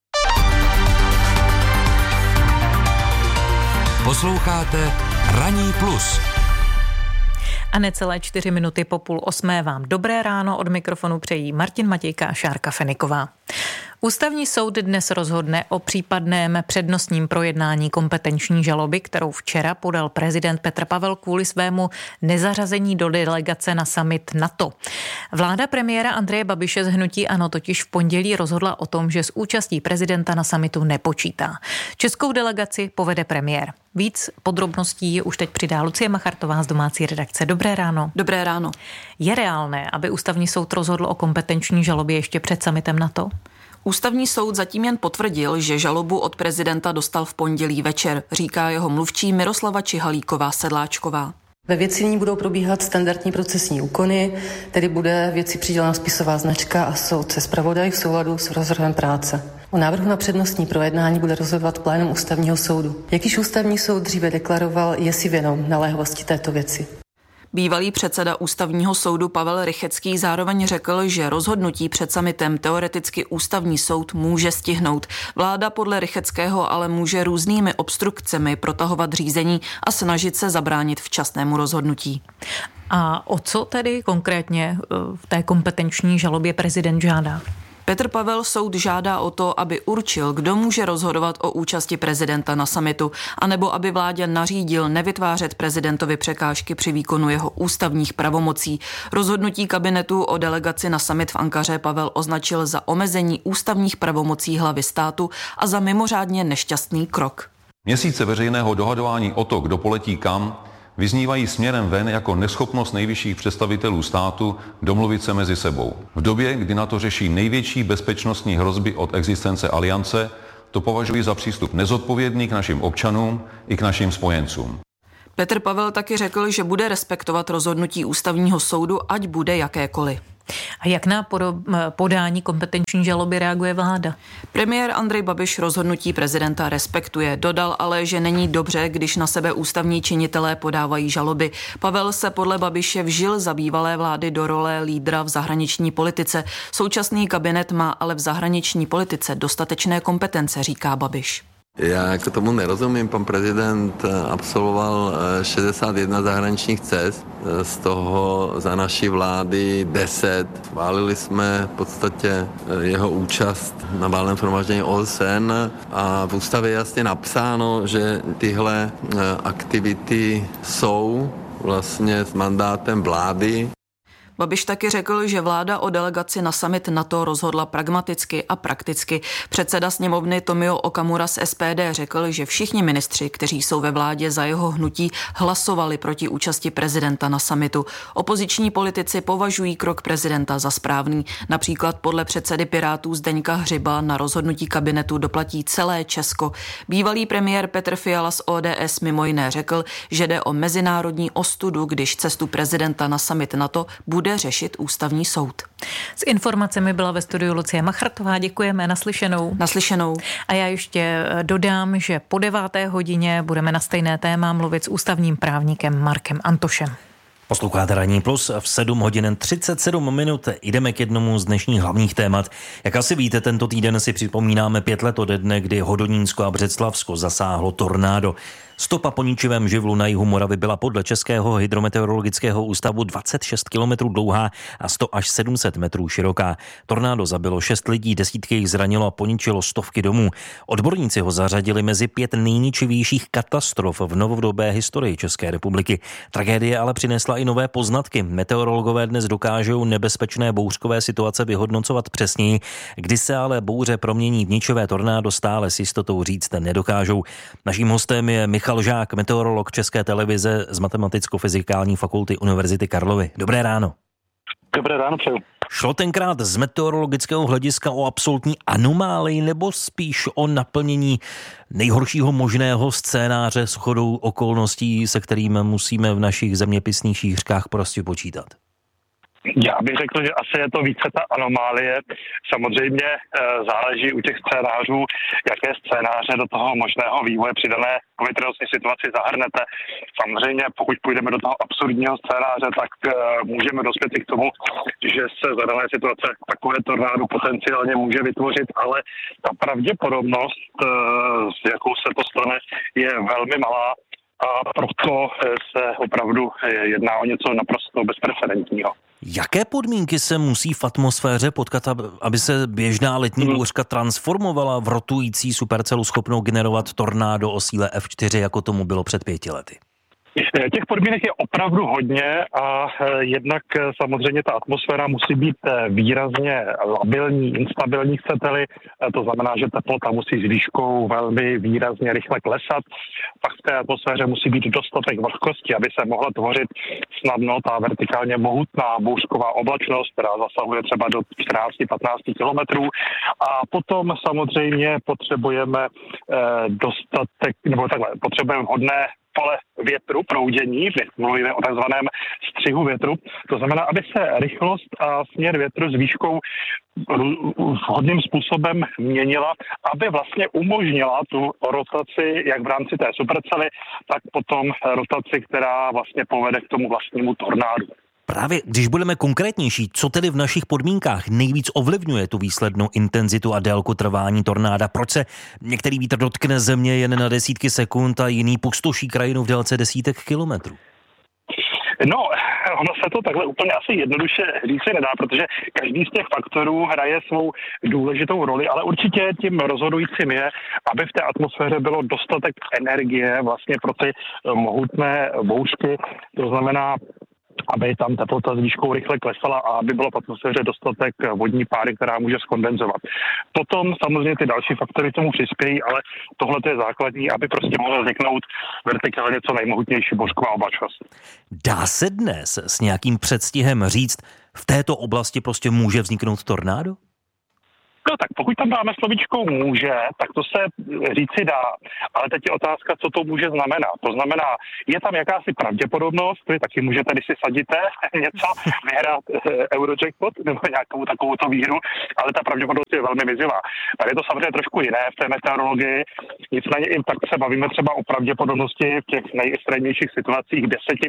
S17: Posloucháte Ranní plus.
S11: A necelé 4 minuty po 7:30 vám dobré ráno, od mikrofonu přejí Martin Matějka a Šárka Feniková. Ústavní soud dnes rozhodne o případném přednostním projednání kompetenční žaloby, kterou včera podal prezident Petr Pavel kvůli svému nezařazení do delegace na summit NATO. Vláda premiéra Andreje Babiše z hnutí ANO totiž v pondělí rozhodla o tom, že s účastí prezidenta na summitu nepočítá. Českou delegaci povede premiér. Víc podrobností už teď přidá Lucie Machartová z domácí redakce. Dobré ráno.
S18: Dobré ráno.
S11: Je reálné, aby ústavní soud rozhodl o kompetenční žalobě ještě před summitem NATO?
S18: Ústavní soud zatím jen potvrdil, že žalobu od prezidenta dostal v pondělí večer, říká jeho mluvčí Miroslava Čihalíková-Sedláčková.
S19: Ve věci nyní budou probíhat standardní procesní úkony, tedy bude věci přidělena spisová značka a soudce zpravodaj v souladu s rozvrhem práce. O návrhu na přednostní projednání bude rozhodovat plénum ústavního soudu. Jak již ústavní soud dříve deklaroval, je si vědom naléhavosti této věci.
S18: Bývalý předseda ústavního soudu Pavel Rychecký zároveň řekl, že rozhodnutí před summitem teoreticky ústavní soud může stihnout. Vláda podle Rycheckého ale může různými obstrukcemi protahovat řízení a snažit se zabránit včasnému rozhodnutí.
S11: A o co tedy konkrétně v té kompetenční žalobě prezident žádá?
S18: Petr Pavel soud žádá o to, aby určil, kdo může rozhodovat o účasti prezidenta na summitu, anebo aby vládě nařídil nevytvářet prezidentovi překážky při výkonu jeho ústavních pravomocí. Rozhodnutí kabinetu o delegaci na summit v Ankaře Pavel označil za omezení ústavních pravomocí hlavy státu a za mimořádně nešťastný krok.
S20: Měsíce veřejného dohadování o to, kdo poletí kam, vyznívají směrem ven jako neschopnost nejvyšších představitelů státu domluvit se mezi sebou. V době, kdy NATO řeší největší bezpečnostní hrozby od existence aliance, to považuji za přístup nezodpovědný k našim občanům i k našim spojencům.
S18: Petr Pavel taky řekl, že bude respektovat rozhodnutí ústavního soudu, ať bude jakékoliv.
S11: A jak na podání kompetenční žaloby reaguje vláda?
S18: Premiér Andrej Babiš rozhodnutí prezidenta respektuje. Dodal ale, že není dobře, když na sebe ústavní činitelé podávají žaloby. Pavel se podle Babiše vžil za bývalé vlády do role lídra v zahraniční politice. Současný kabinet má ale v zahraniční politice dostatečné kompetence, říká Babiš.
S14: Já jako tomu nerozumím. Pan prezident absolvoval 61 zahraničních cest, z toho za naší vlády 10. Chválili jsme v podstatě jeho účast na valném shromáždění OSN a v ústavě je jasně napsáno, že tyhle aktivity jsou vlastně s mandátem vlády.
S18: Babiš taky řekl, že vláda o delegaci na summit NATO rozhodla pragmaticky a prakticky. Předseda sněmovny Tomio Okamura z SPD řekl, že všichni ministři, kteří jsou ve vládě za jeho hnutí, hlasovali proti účasti prezidenta na summitu. Opoziční politici považují krok prezidenta za správný. Například podle předsedy Pirátů Zdeňka Hřiba na rozhodnutí kabinetu doplatí celé Česko. Bývalý premiér Petr Fiala z ODS mimo jiné řekl, že jde o mezinárodní ostudu, když cestu prezidenta na summit NATO bude řešit ústavní soud.
S11: S informacemi byla ve studiu Lucie Machrtová. Děkujeme, naslyšenou.
S18: Naslyšenou.
S11: A já ještě dodám, že po 9. hodině budeme na stejné téma mluvit s ústavním právníkem Markem Antošem.
S4: Posloucháte Ranní plus v 7 hodin 37 minut. Jdeme k jednomu z dnešních hlavních témat. Jak asi víte, tento týden si připomínáme 5 let ode dne, kdy Hodonínsko a Břeclavsko zasáhlo tornádo. Stopa po ničivém živlu na jihu Moravy byla podle Českého hydrometeorologického ústavu 26 kilometrů dlouhá a 100 až 700 metrů široká. Tornádo zabilo 6 lidí, desítky jich zranilo a poničilo stovky domů. Odborníci ho zařadili mezi 5 nejničivějších katastrof v novodobé historii České republiky. Tragédie ale přinesla i nové poznatky. Meteorologové dnes dokážou nebezpečné bouřkové situace vyhodnocovat přesněji, kdy se ale bouře promění v ničivé tornádo, stále s jistotou říct nedokážou. Naším hostem je Michal Žák, meteorolog České televize z Matematicko-fyzikální fakulty Univerzity Karlovy. Dobré ráno.
S21: Dobré ráno, přeju.
S4: Šlo tenkrát z meteorologického hlediska o absolutní anomálii nebo spíš o naplnění nejhoršího možného scénáře s shodou okolností, se kterým musíme v našich zeměpisných šířkách prostě počítat?
S21: Já bych řekl, že asi je to více ta anomálie. Samozřejmě záleží u těch scénářů, jaké scénáře do toho možného vývoje přidané povětrnostní situaci zahrnete. Samozřejmě, pokud půjdeme do toho absurdního scénáře, tak můžeme dospět i k tomu, že se za dané situace takové tornádo potenciálně může vytvořit, ale ta pravděpodobnost, s jakou se to stane, je velmi malá. A proto se opravdu jedná o něco naprosto bezprecedentního.
S4: Jaké podmínky se musí v atmosféře potkat, aby se běžná letní bouřka transformovala v rotující supercelu schopnou generovat tornádo o síle F4, jako tomu bylo před 5 lety?
S21: Těch podmínek je opravdu hodně a jednak samozřejmě ta atmosféra musí být výrazně labilní, instabilní, chcete-li. To znamená, že teplota musí s výškou velmi výrazně rychle klesat. Pak v té atmosféře musí být dostatek vlhkosti, aby se mohla tvořit snadno ta vertikálně mohutná bouřková oblačnost, která zasahuje třeba do 14-15 kilometrů. A potom samozřejmě potřebujeme potřebujeme hodné pole větru, proudění, mluvíme o takzvaném střihu větru. To znamená, aby se rychlost a směr větru s výškou vhodným způsobem měnila, aby vlastně umožnila tu rotaci, jak v rámci té supercely, tak potom rotaci, která vlastně povede k tomu vlastnímu tornádu.
S4: Právě když budeme konkrétnější, co tedy v našich podmínkách nejvíc ovlivňuje tu výslednou intenzitu a délku trvání tornáda? Proč se některý vítr dotkne země jen na desítky sekund a jiný pustoší krajinu v délce desítek kilometrů?
S21: No, ono se to takhle úplně asi jednoduše říct nedá, protože každý z těch faktorů hraje svou důležitou roli, ale určitě tím rozhodujícím je, aby v té atmosféře bylo dostatek energie vlastně pro ty mohutné bouřky, to znamená, aby tam teplota s výškou rychle klesala a aby bylo v atmosféře dostatek vodní páry, která může skondenzovat. Potom samozřejmě ty další faktory tomu přispějí, ale tohle je základní, aby prostě mohla vzniknout vertikálně co nejmohutnější bouřková oblačnost.
S4: Dá se dnes s nějakým předstihem říct, v této oblasti prostě může vzniknout tornádo?
S21: No tak pokud tam dáme slovíčko může, tak to se říci dá, ale teď je otázka, co to může znamenat. To znamená, je tam jakási pravděpodobnost, vy taky můžete, když si sadíte něco, vyhrát Eurojackpot nebo nějakou takovouto výhru, ale ta pravděpodobnost je velmi mizivá. Tady je to samozřejmě trošku jiné v té meteorologii, nicméně i tak se bavíme třeba o pravděpodobnosti v těch nejextrémnějších situacích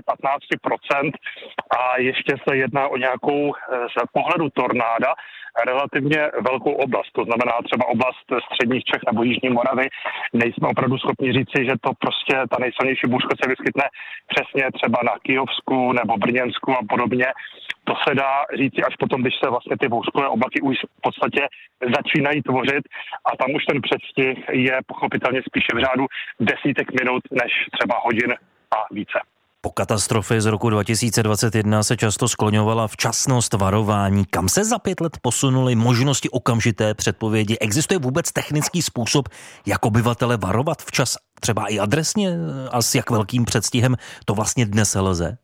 S21: 10-15% a ještě se jedná o nějakou z pohledu tornáda relativně velkou oblast, to znamená třeba oblast středních Čech nebo Jižní Moravy. Nejsme opravdu schopni říci, že to prostě ta nejsilnější bouřka se vyskytne přesně třeba na Kyjovsku nebo Brněnsku a podobně. To se dá říci až potom, když se vlastně ty bouřkové oblaky už v podstatě začínají tvořit a tam už ten předstih je pochopitelně spíše v řádu desítek minut než třeba hodin a více.
S4: Po katastrofě z roku 2021 se často skloňovala včasnost varování. Kam se za 5 let posunuly možnosti okamžité předpovědi? Existuje vůbec technický způsob, jak obyvatele varovat včas, třeba i adresně a s jak velkým předstihem to vlastně dnes lze?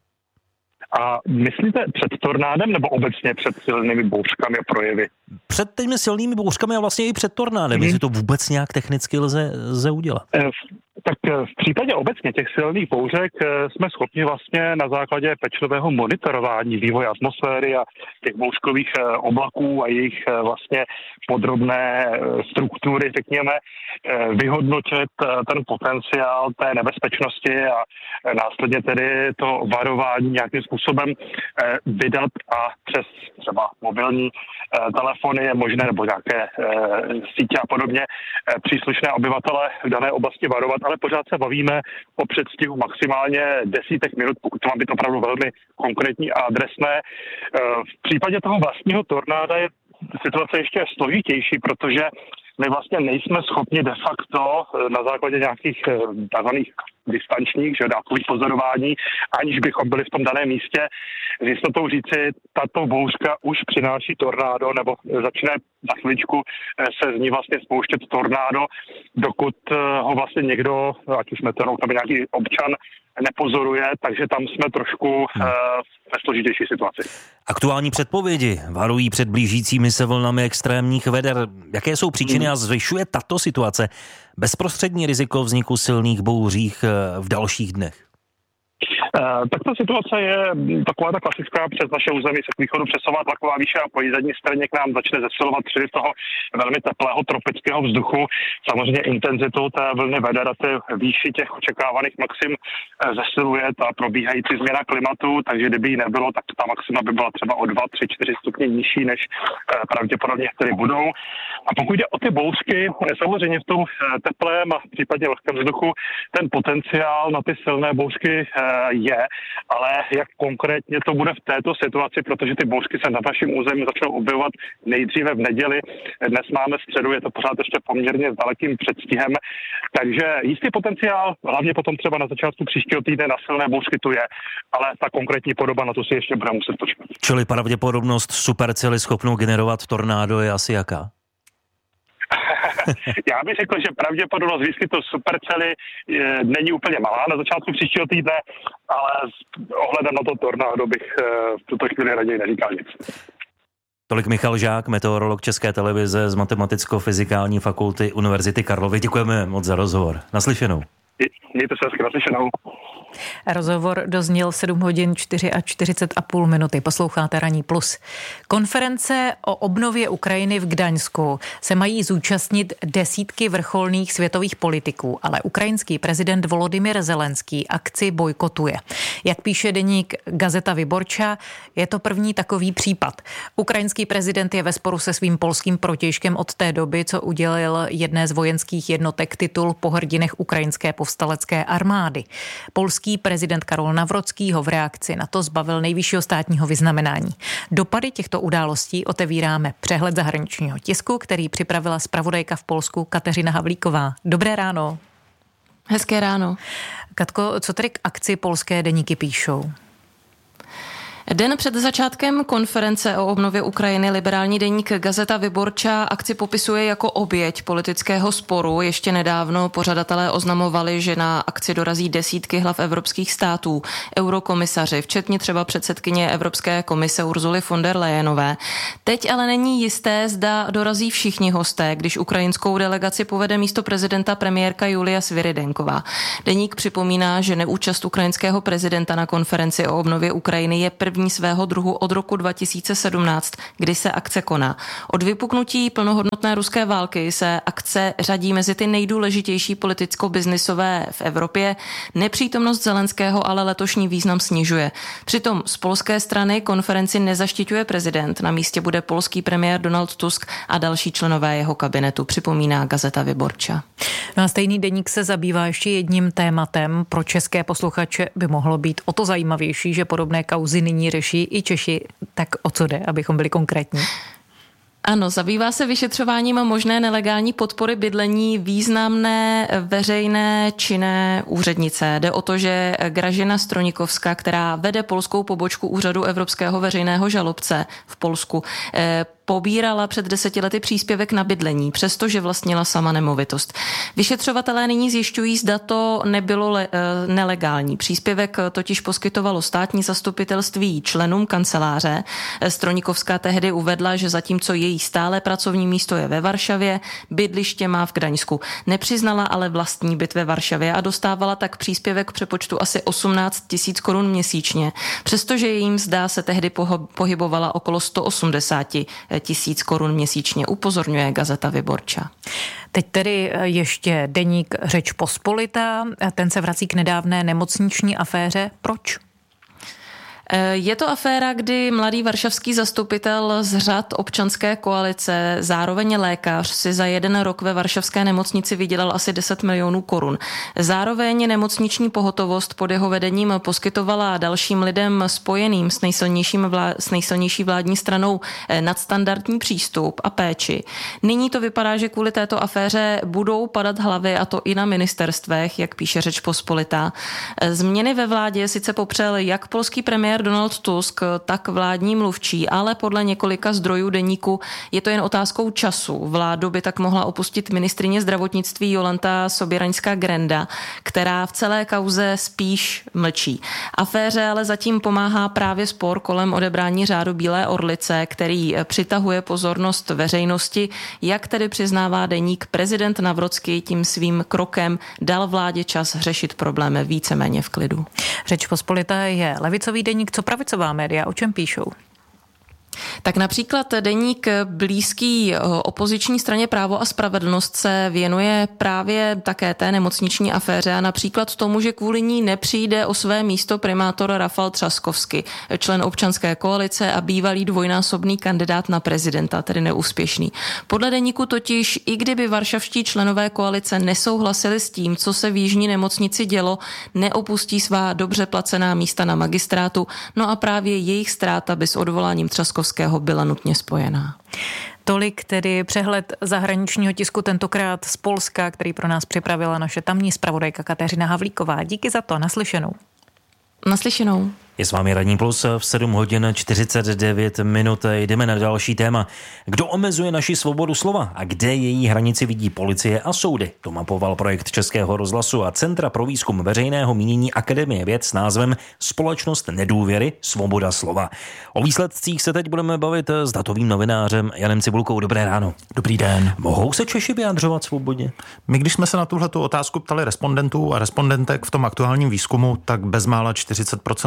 S21: A myslíte před tornádem nebo obecně před silnými bouřkami a projevy?
S4: Před těmi silnými bouřkami a vlastně i před tornádem. Jestli to vůbec nějak technicky lze udělat?
S21: Tak v případě obecně těch silných bouřek jsme schopni vlastně na základě pečlivého monitorování vývoje atmosféry a těch bouřkových oblaků a jejich vlastně podrobné struktury, řekněme, vyhodnotit ten potenciál té nebezpečnosti a následně tedy to varování nějakým způsobem vydat a přes třeba mobilní telefony je možné nebo nějaké sítě a podobně příslušné obyvatele v dané oblasti varovat, ale pořád se bavíme o předstihu maximálně desítek minut, pokud to má být opravdu velmi konkrétní a adresné. V případě toho vlastního tornáda je situace ještě složitější, protože my vlastně nejsme schopni de facto na základě nějakých takzvaných distančních, dálkových pozorování, aniž bychom byli v tom daném místě, s jistotou říci, tato bouřka už přináší tornádo, nebo začne za chviličku se z ní vlastně spouštět tornádo, dokud ho vlastně někdo, ať už meteorolog nebo nějaký občan, nepozoruje, takže tam jsme trošku ve složitější situaci.
S4: Aktuální předpovědi varují před blížícími se vlnami extrémních veder. Jaké jsou příčiny a zvyšuje tato situace bezprostřední riziko vzniku silných bouřích v dalších dnech?
S21: Tak ta situace je taková ta klasická, přes naše území se k východu přesouvá tlaková výše a po zadní straně k nám začne zesilovat příliv toho velmi teplého tropického vzduchu. Samozřejmě intenzitu té vlny veder a ty výši těch očekávaných maxim zesiluje ta probíhající změna klimatu, takže kdyby jí nebylo, tak ta maxima by byla třeba o 2, 3, 4 stupně nižší, než pravděpodobně které budou. A pokud jde o ty bouřky, samozřejmě v tom teplém a případně lehkém vzduchu ten potenciál na ty silné bouřky je, ale jak konkrétně to bude v této situaci, protože ty bouřky se na našem území začnou objevovat nejdříve v neděli. Dnes máme středu, je to pořád ještě poměrně s dalekým předstihem, takže jistý potenciál, hlavně potom třeba na začátku příštího týdne na silné bouřky tu je, ale ta konkrétní podoba na to si ještě bude muset počkat.
S4: Čili pravděpodobnost supercely schopnou generovat tornádo je asi jaká?
S21: Já bych řekl, že pravděpodobnost výskytu supercely není úplně malá na začátku příštího týdne, ale s ohledem na to tornádo bych v tuto chvíli raději neříkal nic.
S4: Tolik Michal Žák, meteorolog České televize z Matematicko-fyzikální fakulty Univerzity Karlovy. Děkujeme moc za rozhovor. Naslyšenou.
S21: Mějte se hezky, naslyšenou.
S11: Rozhovor dozněl 7 hodin 44,5 minuty. Posloucháte Ranní plus. Konference o obnově Ukrajiny v Gdaňsku se mají zúčastnit desítky vrcholných světových politiků, ale ukrajinský prezident Volodymyr Zelenský akci bojkotuje. Jak píše deník Gazeta Wyborcza, je to první takový případ. Ukrajinský prezident je ve sporu se svým polským protějškem od té doby, co udělil jedné z vojenských jednotek titul Po hrdinech ukrajinské povstání povstalecké armády. Polský prezident Karol Nawrocki ho v reakci na to zbavil nejvyššího státního vyznamenání. Dopady těchto událostí otevíráme přehled zahraničního tisku, který připravila zpravodajka v Polsku Kateřina Havlíková. Dobré ráno.
S18: Hezké ráno.
S11: Katko, co tedy k akci polské deníky píšou?
S18: Den před začátkem konference o obnově Ukrajiny liberální deník Gazeta Wyborcza akci popisuje jako oběť politického sporu. Ještě nedávno pořadatelé oznamovali, že na akci dorazí desítky hlav evropských států, eurokomisaři, včetně třeba předsedkyně Evropské komise Ursuly von der Leyenové. Teď ale není jisté, zda dorazí všichni hosté, když ukrajinskou delegaci povede místo prezidenta premiérka Julia Svyrydenková. Deník připomíná, že neúčast ukrajinského prezidenta na konferenci o obnově Ukrajiny je první svého druhu od roku 2017, kdy se akce koná. Od vypuknutí plnohodnotné ruské války se akce řadí mezi ty nejdůležitější politicko-biznisové v Evropě. Nepřítomnost Zelenského ale letošní význam snižuje. Přitom z polské strany konferenci nezaštiťuje prezident. Na místě bude polský premiér Donald Tusk a další členové jeho kabinetu, připomíná Gazeta Wyborcza.
S11: No a stejný deník se zabývá ještě jedním tématem. Pro české posluchače by mohlo být o to zajímavější, že podobné kauzy nyní řeší i Češi. Tak o co jde, abychom byli konkrétní?
S18: Ano, zabývá se vyšetřováním možné nelegální podpory bydlení významné veřejné činné úřednice. Jde o to, že Gražina Stronikovská, která vede polskou pobočku úřadu Evropského veřejného žalobce v Polsku, pobírala před 10 lety příspěvek na bydlení, přestože vlastnila sama nemovitost. Vyšetřovatelé nyní zjišťují, zda to nebylo nelegální. Příspěvek totiž poskytovalo státní zastupitelství členům kanceláře. Stronikovská tehdy uvedla, že zatímco její stále pracovní místo je ve Varšavě, bydliště má v Gdaňsku. Nepřiznala ale vlastní byt ve Varšavě a dostávala tak příspěvek v přepočtu asi 18 000 korun měsíčně, přestože její mzda se tehdy pohybovala okolo 180 000 korun měsíčně, upozorňuje Gazeta Wyborcza.
S11: Teď tedy ještě deník Řeč Pospolitá. Ten se vrací k nedávné nemocniční aféře. Proč?
S18: Je to aféra, kdy mladý varšavský zastupitel z řad občanské koalice, zároveň lékař, si za 1 rok ve varšavské nemocnici vydělal asi 10 milionů korun. Zároveň nemocniční pohotovost pod jeho vedením poskytovala dalším lidem spojeným s nejsilnější vládní stranou nadstandardní přístup a péči. Nyní to vypadá, že kvůli této aféře budou padat hlavy, a to i na ministerstvech, jak píše Řeč Pospolitá. Změny ve vládě sice popřel jak polský premiér Donald Tusk, tak vládní mluvčí, ale podle několika zdrojů deníku je to jen otázkou času. Vládu by tak mohla opustit ministryně zdravotnictví Jolanta Sobierańska-Grenda, která v celé kauze spíš mlčí. Aféře ale zatím pomáhá právě spor kolem odebrání řádu Bílé orlice, který přitahuje pozornost veřejnosti. Jak tedy přiznává deník, prezident Nawrocki tím svým krokem dal vládě čas řešit problémy víceméně v klidu.
S11: Řeč Pospolitá je levicový deník. Co pravicová média, o čem píšou?
S18: Tak například deník blízký opoziční straně Právo a spravedlnost se věnuje právě také té nemocniční aféře a například tomu, že kvůli ní nepřijde o své místo primátor Rafal Třaskovský, člen občanské koalice a bývalý dvojnásobný kandidát na prezidenta, tedy neúspěšný. Podle deníku totiž, i kdyby varšavští členové koalice nesouhlasili s tím, co se v jižní nemocnici dělo, neopustí svá dobře placená místa na magistrátu, no a právě jejich ztráta by s odvoláním Třaskovského byla nutně spojená.
S11: Tolik tedy přehled zahraničního tisku, tentokrát z Polska, který pro nás připravila naše tamní zpravodajka Kateřina Havlíková. Díky za to, naslyšenou.
S18: Naslyšenou.
S4: Je s vámi Ranní plus v 7 hodin 49 minut. Jdeme na další téma. Kdo omezuje naši svobodu slova a kde její hranici vidí policie a soudy? To mapoval projekt Českého rozhlasu a Centra pro výzkum veřejného mínění Akademie věd s názvem Společnost nedůvěry, svoboda slova. O výsledcích se teď budeme bavit s datovým novinářem Janem Cibulkou. Dobré ráno.
S1: Dobrý den.
S4: Mohou se Češi vyjadřovat svobodně?
S1: My, když jsme se na tuhletu otázku ptali respondentů a respondentek v tom aktuálním výzkumu, tak bezmála 40% odpovědělo,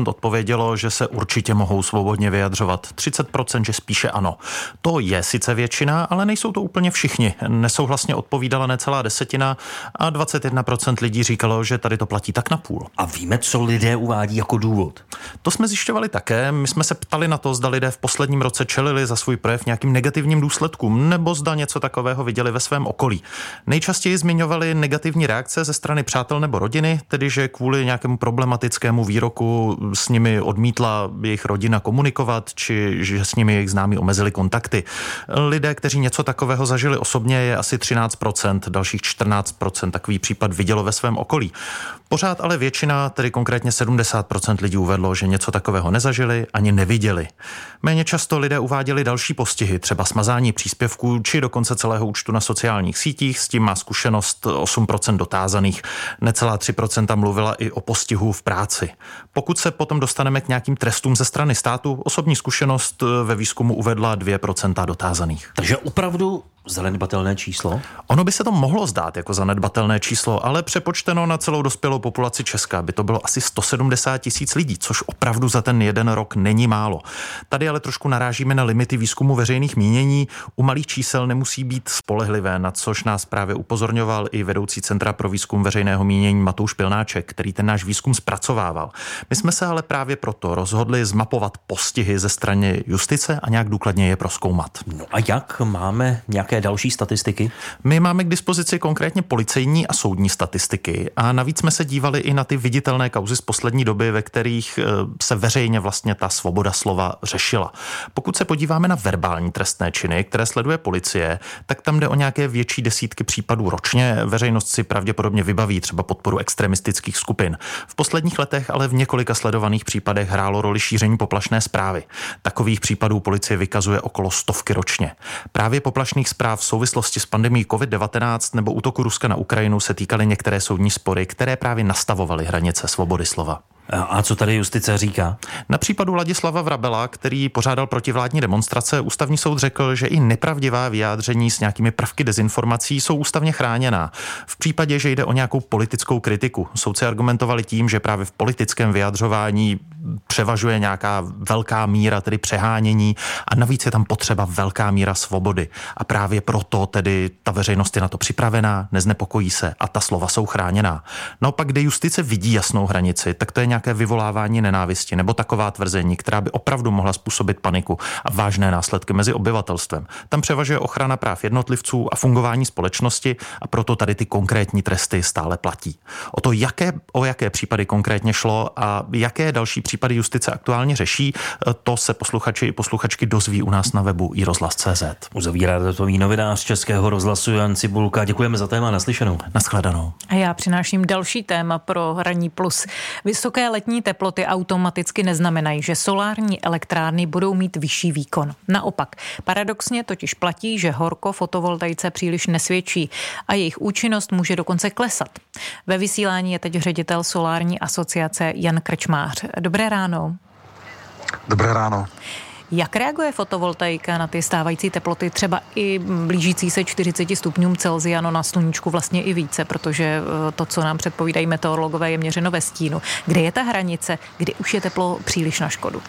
S1: vědělo, že se určitě mohou svobodně vyjadřovat. 30%, že spíše ano. To je sice většina, ale nejsou to úplně všichni. Nesouhlasně odpovídala necelá desetina a 21% lidí říkalo, že tady to platí tak na půl.
S4: A víme, co lidé uvádí jako důvod?
S1: To jsme zjišťovali také. My jsme se ptali na to, zda lidé v posledním roce čelili za svůj projev nějakým negativním důsledkům, nebo zda něco takového viděli ve svém okolí. Nejčastěji zmiňovali negativní reakce ze strany přátel nebo rodiny, tedy že kvůli nějakému problematickému výroku s nimi odmítla jejich rodina komunikovat, či že s nimi jejich známí omezili kontakty. Lidé, kteří něco takového zažili osobně, je asi 13%, dalších 14% takový případ vidělo ve svém okolí. Pořád ale většina, tedy konkrétně 70% lidí uvedlo, že něco takového nezažili ani neviděli. Méně často lidé uváděli další postihy, třeba smazání příspěvků či dokonce celého účtu na sociálních sítích, s tím má zkušenost 8% dotázaných. Necelá 3% mluvila i o postihu v práci. Pokud se potom dostaneme k nějakým trestům ze strany státu, osobní zkušenost ve výzkumu uvedla 2% dotázaných.
S4: Takže opravdu zanedbatelné číslo?
S1: Ono by se to mohlo zdát jako zanedbatelné číslo, ale přepočteno na celou dospělou populaci Česka by to bylo asi 170 000 lidí, což opravdu za ten jeden rok není málo. Tady ale trošku narážíme na limity výzkumu veřejných mínění. U malých čísel nemusí být spolehlivé, na což nás právě upozorňoval i vedoucí Centra pro výzkum veřejného mínění Matouš Pilnáček, který ten náš výzkum zpracovával. My jsme se ale právě proto rozhodli zmapovat postihy ze strany justice a nějak důkladně je prozkoumat.
S4: No a jak máme nějaké další statistiky?
S1: My máme k dispozici konkrétně policejní a soudní statistiky a navíc jsme se dívali i na ty viditelné kauzy z poslední doby, ve kterých se veřejně vlastně ta svoboda slova řešila. Pokud se podíváme na verbální trestné činy, které sleduje policie, tak tam jde o nějaké větší desítky případů ročně. Veřejnost si pravděpodobně vybaví třeba podporu extremistických skupin. V posledních letech ale v několika sledovaných případech hrálo roli šíření poplašné zprávy. Takových případů policie vykazuje okolo 100 ročně. Právě poplašných zpráv v souvislosti s pandemií COVID-19 nebo útoku Ruska na Ukrajinu se týkaly některé soudní spory, které právě nastavovaly hranice svobody slova.
S4: A co tady justice říká?
S1: Na případu Ladislava Vrabela, který pořádal protivládní demonstrace, ústavní soud řekl, že i nepravdivá vyjádření s nějakými prvky dezinformací jsou ústavně chráněná. V případě, že jde o nějakou politickou kritiku. Soudci argumentovali tím, že právě v politickém vyjadřování převažuje nějaká velká míra, tedy přehánění, a navíc je tam potřeba velká míra svobody. A právě proto tedy ta veřejnost je na to připravená, neznepokojí se a ta slova jsou chráněná. Naopak, kde justice vidí jasnou hranici, tak to je nějaké vyvolávání nenávisti nebo taková tvrzení, která by opravdu mohla způsobit paniku a vážné následky mezi obyvatelstvem. Tam převažuje ochrana práv jednotlivců a fungování společnosti a proto tady ty konkrétní tresty stále platí. O jaké případy konkrétně šlo a jaké další případy justice aktuálně řeší, to se posluchači i posluchačky dozví u nás na webu iRozhlas.cz.
S4: Uzavírá datový novinář Českého rozhlasu Jan Cibulka. Děkujeme za téma, naslyšenou.
S1: Nashledanou.
S11: A já přináším další téma pro Ranní plus. Vysoké letní teploty automaticky neznamenají, že solární elektrárny budou mít vyšší výkon. Naopak, paradoxně totiž platí, že horko fotovoltaice příliš nesvědčí a jejich účinnost může dokonce klesat. Ve vysílání je teď ředitel solární asociace Jan Krčmář. Dobré ráno.
S22: Dobré ráno.
S11: Jak reaguje fotovoltaika na ty stávající teploty, třeba i blížící se 40 stupňům Celsia, no na sluníčku vlastně i více, protože to, co nám předpovídají meteorologové, je měřeno ve stínu. Kde je ta hranice, kdy už je teplo příliš na škodu?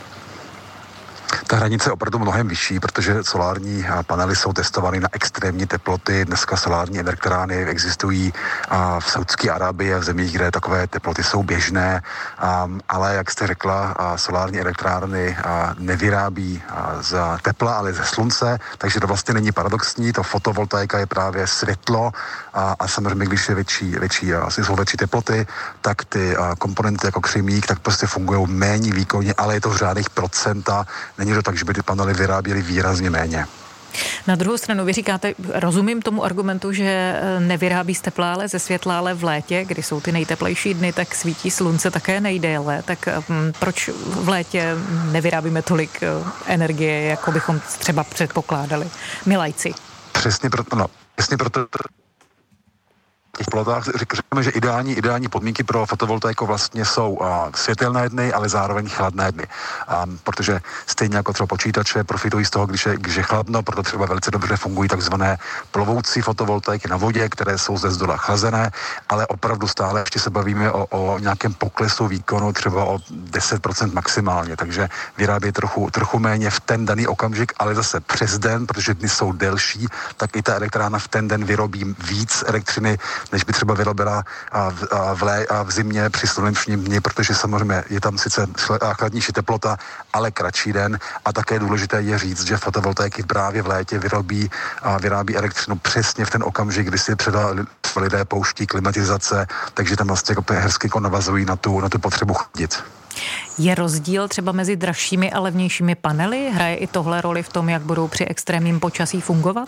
S22: Ta hranice je opravdu mnohem vyšší, protože solární panely jsou testovány na extrémní teploty. Dneska solární elektrárny existují v Saudské Arábii a v zemích, kde takové teploty jsou běžné, ale jak jste řekla, solární elektrárny nevyrábí z tepla, ale ze slunce, takže to vlastně není paradoxní. To fotovoltaika je právě světlo a samozřejmě, když je jsou větší teploty, tak ty komponenty jako křemík, tak prostě fungují méně výkonně, ale je to v řádech procenta. Není to tak, že by ty panely vyráběly výrazně méně.
S11: Na druhou stranu vy říkáte, rozumím tomu argumentu, že nevyrábí z tepla, ale ze světla, ale v létě, kdy jsou ty nejteplejší dny, tak svítí slunce také nejdéle. Tak proč v létě nevyrábíme tolik energie, jako bychom třeba předpokládali? My lajci.
S22: Přesně proto. těch plotách řekněme, že ideální podmínky pro fotovoltaiku vlastně jsou světelné dny, ale zároveň chladné dny. Protože stejně jako třeba počítače profitují z toho, když je chladno, proto třeba velice dobře fungují takzvané plovoucí fotovoltaiky na vodě, které jsou ze zdola chlazené, ale opravdu stále ještě se bavíme o nějakém poklesu výkonu třeba o 10% maximálně, takže vyrábí trochu méně v ten daný okamžik, ale zase přes den, protože dny jsou delší, tak i ta elektrárna v ten den vyrobí víc elektřiny, než by třeba vyrobila v zimě při slunečním dni, protože samozřejmě je tam sice chladnější teplota, ale kratší den. A také důležité je říct, že fotovoltaiky právě v létě vyrábí elektřinu přesně v ten okamžik, kdy si lidé pouští klimatizace, takže tam vlastně hezky navazují na tu potřebu chodit.
S11: Je rozdíl třeba mezi dražšími a levnějšími panely? Hraje i tohle roli v tom, jak budou při extrémním počasí fungovat?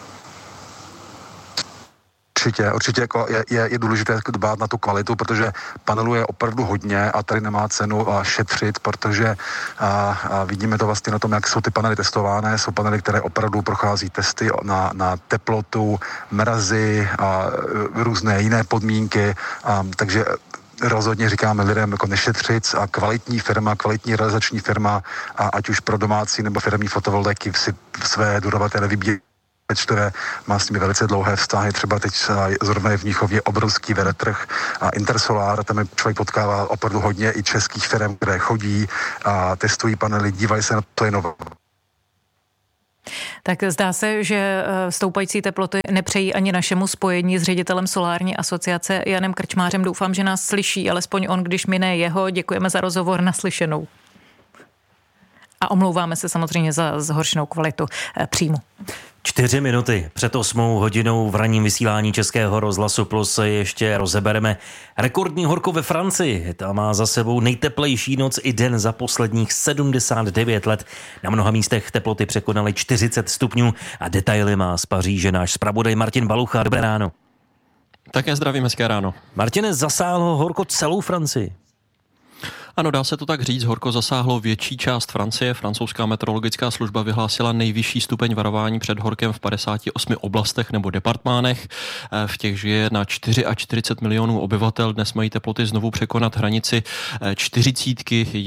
S22: Určitě jako je důležité dbát na tu kvalitu, protože panelů je opravdu hodně a tady nemá cenu šetřit, protože vidíme to vlastně na tom, jak jsou ty panely testovány. Jsou panely, které opravdu prochází testy na teplotu, mrazy a různé jiné podmínky, takže rozhodně říkáme lidem jako nešetřit a kvalitní realizační firma, a ať už pro domácí nebo firmní fotovoltaiky si své dodavatele vybírají, které má s nimi velice dlouhé vztahy. Třeba teď zrovna je v Mnichově obrovský veletrh a Intersolar, tam člověk potkává opravdu hodně i českých firm, které chodí a testují panely, dívají se na to jenom.
S11: Tak zdá se, že stoupající teploty nepřejí ani našemu spojení s ředitelem Solární asociace Janem Krčmářem. Doufám, že nás slyší, alespoň on, když mine jeho. Děkujeme za rozhovor, naslyšenou. A omlouváme se samozřejmě za zhoršenou kvalitu příjmu.
S4: 4 minuty před 8 hodinou v ranním vysílání Českého rozhlasu Plus ještě rozebereme rekordní horko ve Francii. Ta má za sebou nejteplejší noc i den za posledních 79 let. Na mnoha místech teploty překonaly 40 stupňů a detaily má z Paříže náš zpravodaj Martin Balucha. Dobré ráno.
S5: Také zdravím, hezké ráno.
S4: Martine, zasáhlo horko celou Francii.
S5: Ano, dá se to tak říct, horko zasáhlo větší část Francie. Francouzská meteorologická služba vyhlásila nejvyšší stupeň varování před horkem v 58 oblastech nebo departmánech. V těch žije na 44 milionů obyvatel. Dnes mají teploty znovu překonat hranici 40,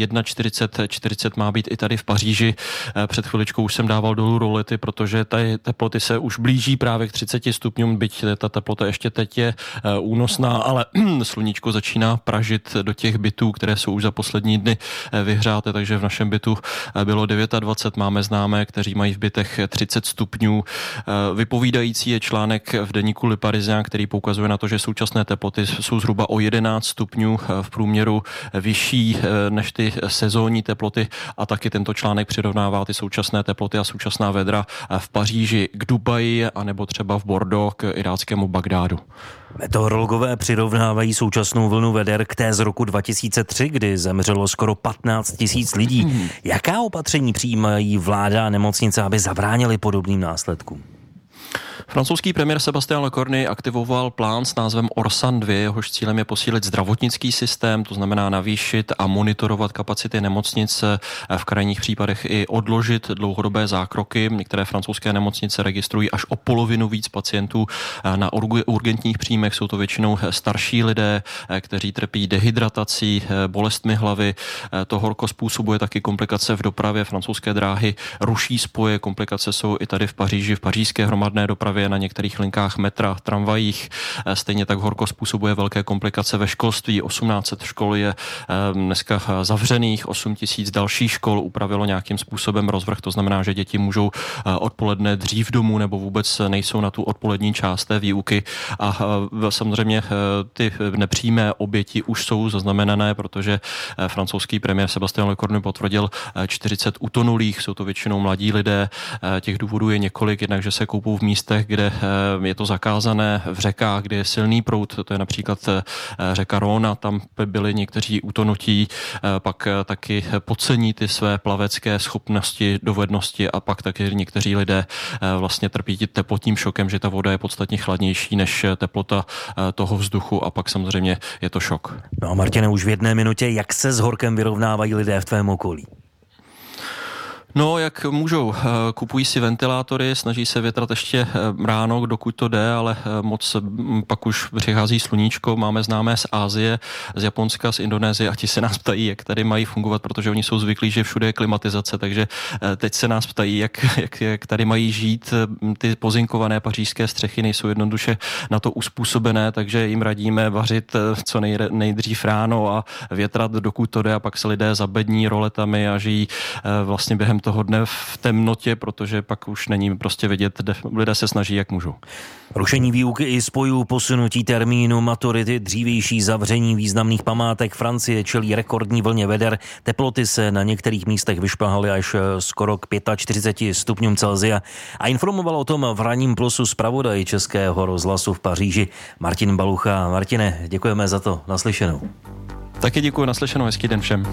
S5: 40 má být i tady v Paříži. Před chviličkou už jsem dával dolů rolety, protože ty teploty se už blíží právě k 30 stupňům, byť ta teplota ještě teď je únosná, ale sluníčko začíná pražit do těch bytů, které jsou už za poslední dny vyhřáté, takže v našem bytu bylo 29, máme známé, kteří mají v bytech 30 stupňů. Vypovídající je článek v deníku Le Parisien, který poukazuje na to, že současné teploty jsou zhruba o 11 stupňů v průměru vyšší než ty sezónní teploty, a taky tento článek přirovnává ty současné teploty a současná vedra v Paříži k Dubaji anebo třeba v Bordeaux k iráckému Bagdádu.
S4: Meteorologové přirovnávají současnou vlnu veder k té z roku 2003, kdy zemřelo skoro 15 000 lidí. Jaká opatření přijímají vláda a nemocnice, aby zabránili podobným následkům?
S5: Francouzský premiér Sébastien Lecornu aktivoval plán s názvem Orsan 2, jehož cílem je posílit zdravotnický systém, to znamená navýšit a monitorovat kapacity nemocnic, v krajních případech i odložit dlouhodobé zákroky. Některé francouzské nemocnice registrují až o polovinu víc pacientů na urgentních příjmech. Jsou to většinou starší lidé, kteří trpí dehydratací, bolestmi hlavy. To horko způsobuje taky komplikace v dopravě. Francouzské dráhy ruší spoje, komplikace jsou i tady v Paříži, v pařížské hromadné dopravě, na některých linkách metra, tramvajích. Stejně tak horko způsobuje velké komplikace ve školství. 1800 škol je dneska zavřených, 8 000 dalších škol upravilo nějakým způsobem rozvrh. To znamená, že děti můžou odpoledne dřív domů nebo vůbec nejsou na tu odpolední část té výuky. A samozřejmě ty nepřímé oběti už jsou zaznamenané, protože francouzský premiér Sébastien Lecornu potvrdil 40 utonulých. Jsou to většinou mladí lidé. Těch důvodů je několik, jednak, že se koupou v místech, kde je to zakázané, v řekách, kde je silný proud, to je například řeka Rhône, tam byli někteří utonutí, pak taky podcení ty své plavecké schopnosti, dovednosti, a pak taky někteří lidé vlastně trpí teplotním šokem, že ta voda je podstatně chladnější než teplota toho vzduchu, a pak samozřejmě je to šok.
S4: No a Martine, už v 1 minutě, jak se s horkem vyrovnávají lidé v tvém okolí?
S5: No, jak můžou. Kupují si ventilátory, snaží se větrat ještě ráno, dokud to jde, ale moc pak už přichází sluníčko. Máme známé z Asie, z Japonska, z Indonésie a ti se nás ptají, jak tady mají fungovat, protože oni jsou zvyklí, že všude je klimatizace, takže teď se nás ptají, jak tady mají žít. Ty pozinkované pařížské střechy nejsou jednoduše na to uspůsobené, takže jim radíme vařit co nejdřív ráno a větrat, dokud to jde, a pak se lidé zabední roletami a žijí vlastně během toho dne v temnotě, protože pak už není prostě vidět, lidé se snaží, jak můžou.
S4: Rušení výuky i spojů, posunutí termínu maturity, dřívější zavření významných památek. Francie čelí rekordní vlně veder. Teploty se na některých místech vyšplhaly až skoro k 45 stupňům Celsia. A informoval o tom v Ranním plusu zpravodaj Českého rozhlasu v Paříži Martin Balucha. Martine, děkujeme za to. Naslyšenou.
S5: Taky děkuji, naslyšenou. Hezký den všem.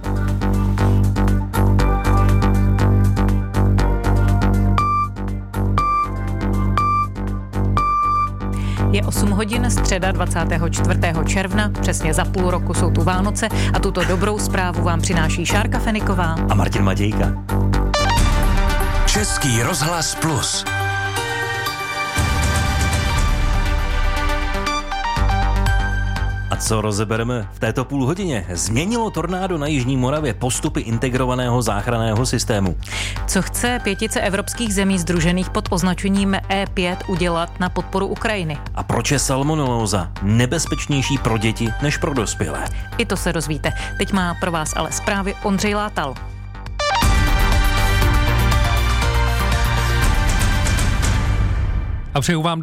S11: Je 8 hodin, středa 24. června, přesně za půl roku jsou tu Vánoce a tuto dobrou zprávu vám přináší Šárka Feniková
S4: a Martin Matějka.
S17: Český rozhlas Plus.
S4: A co rozebereme v této půlhodině? Změnilo tornádo na Jižní Moravě postupy integrovaného záchranného systému.
S11: Co chce pětice evropských zemí sdružených pod označením E5 udělat na podporu Ukrajiny?
S4: A proč je salmonelóza nebezpečnější pro děti než pro dospělé?
S11: I to se dozvíte. Teď má pro vás ale zprávy Ondřej Látal.
S2: A přeju vám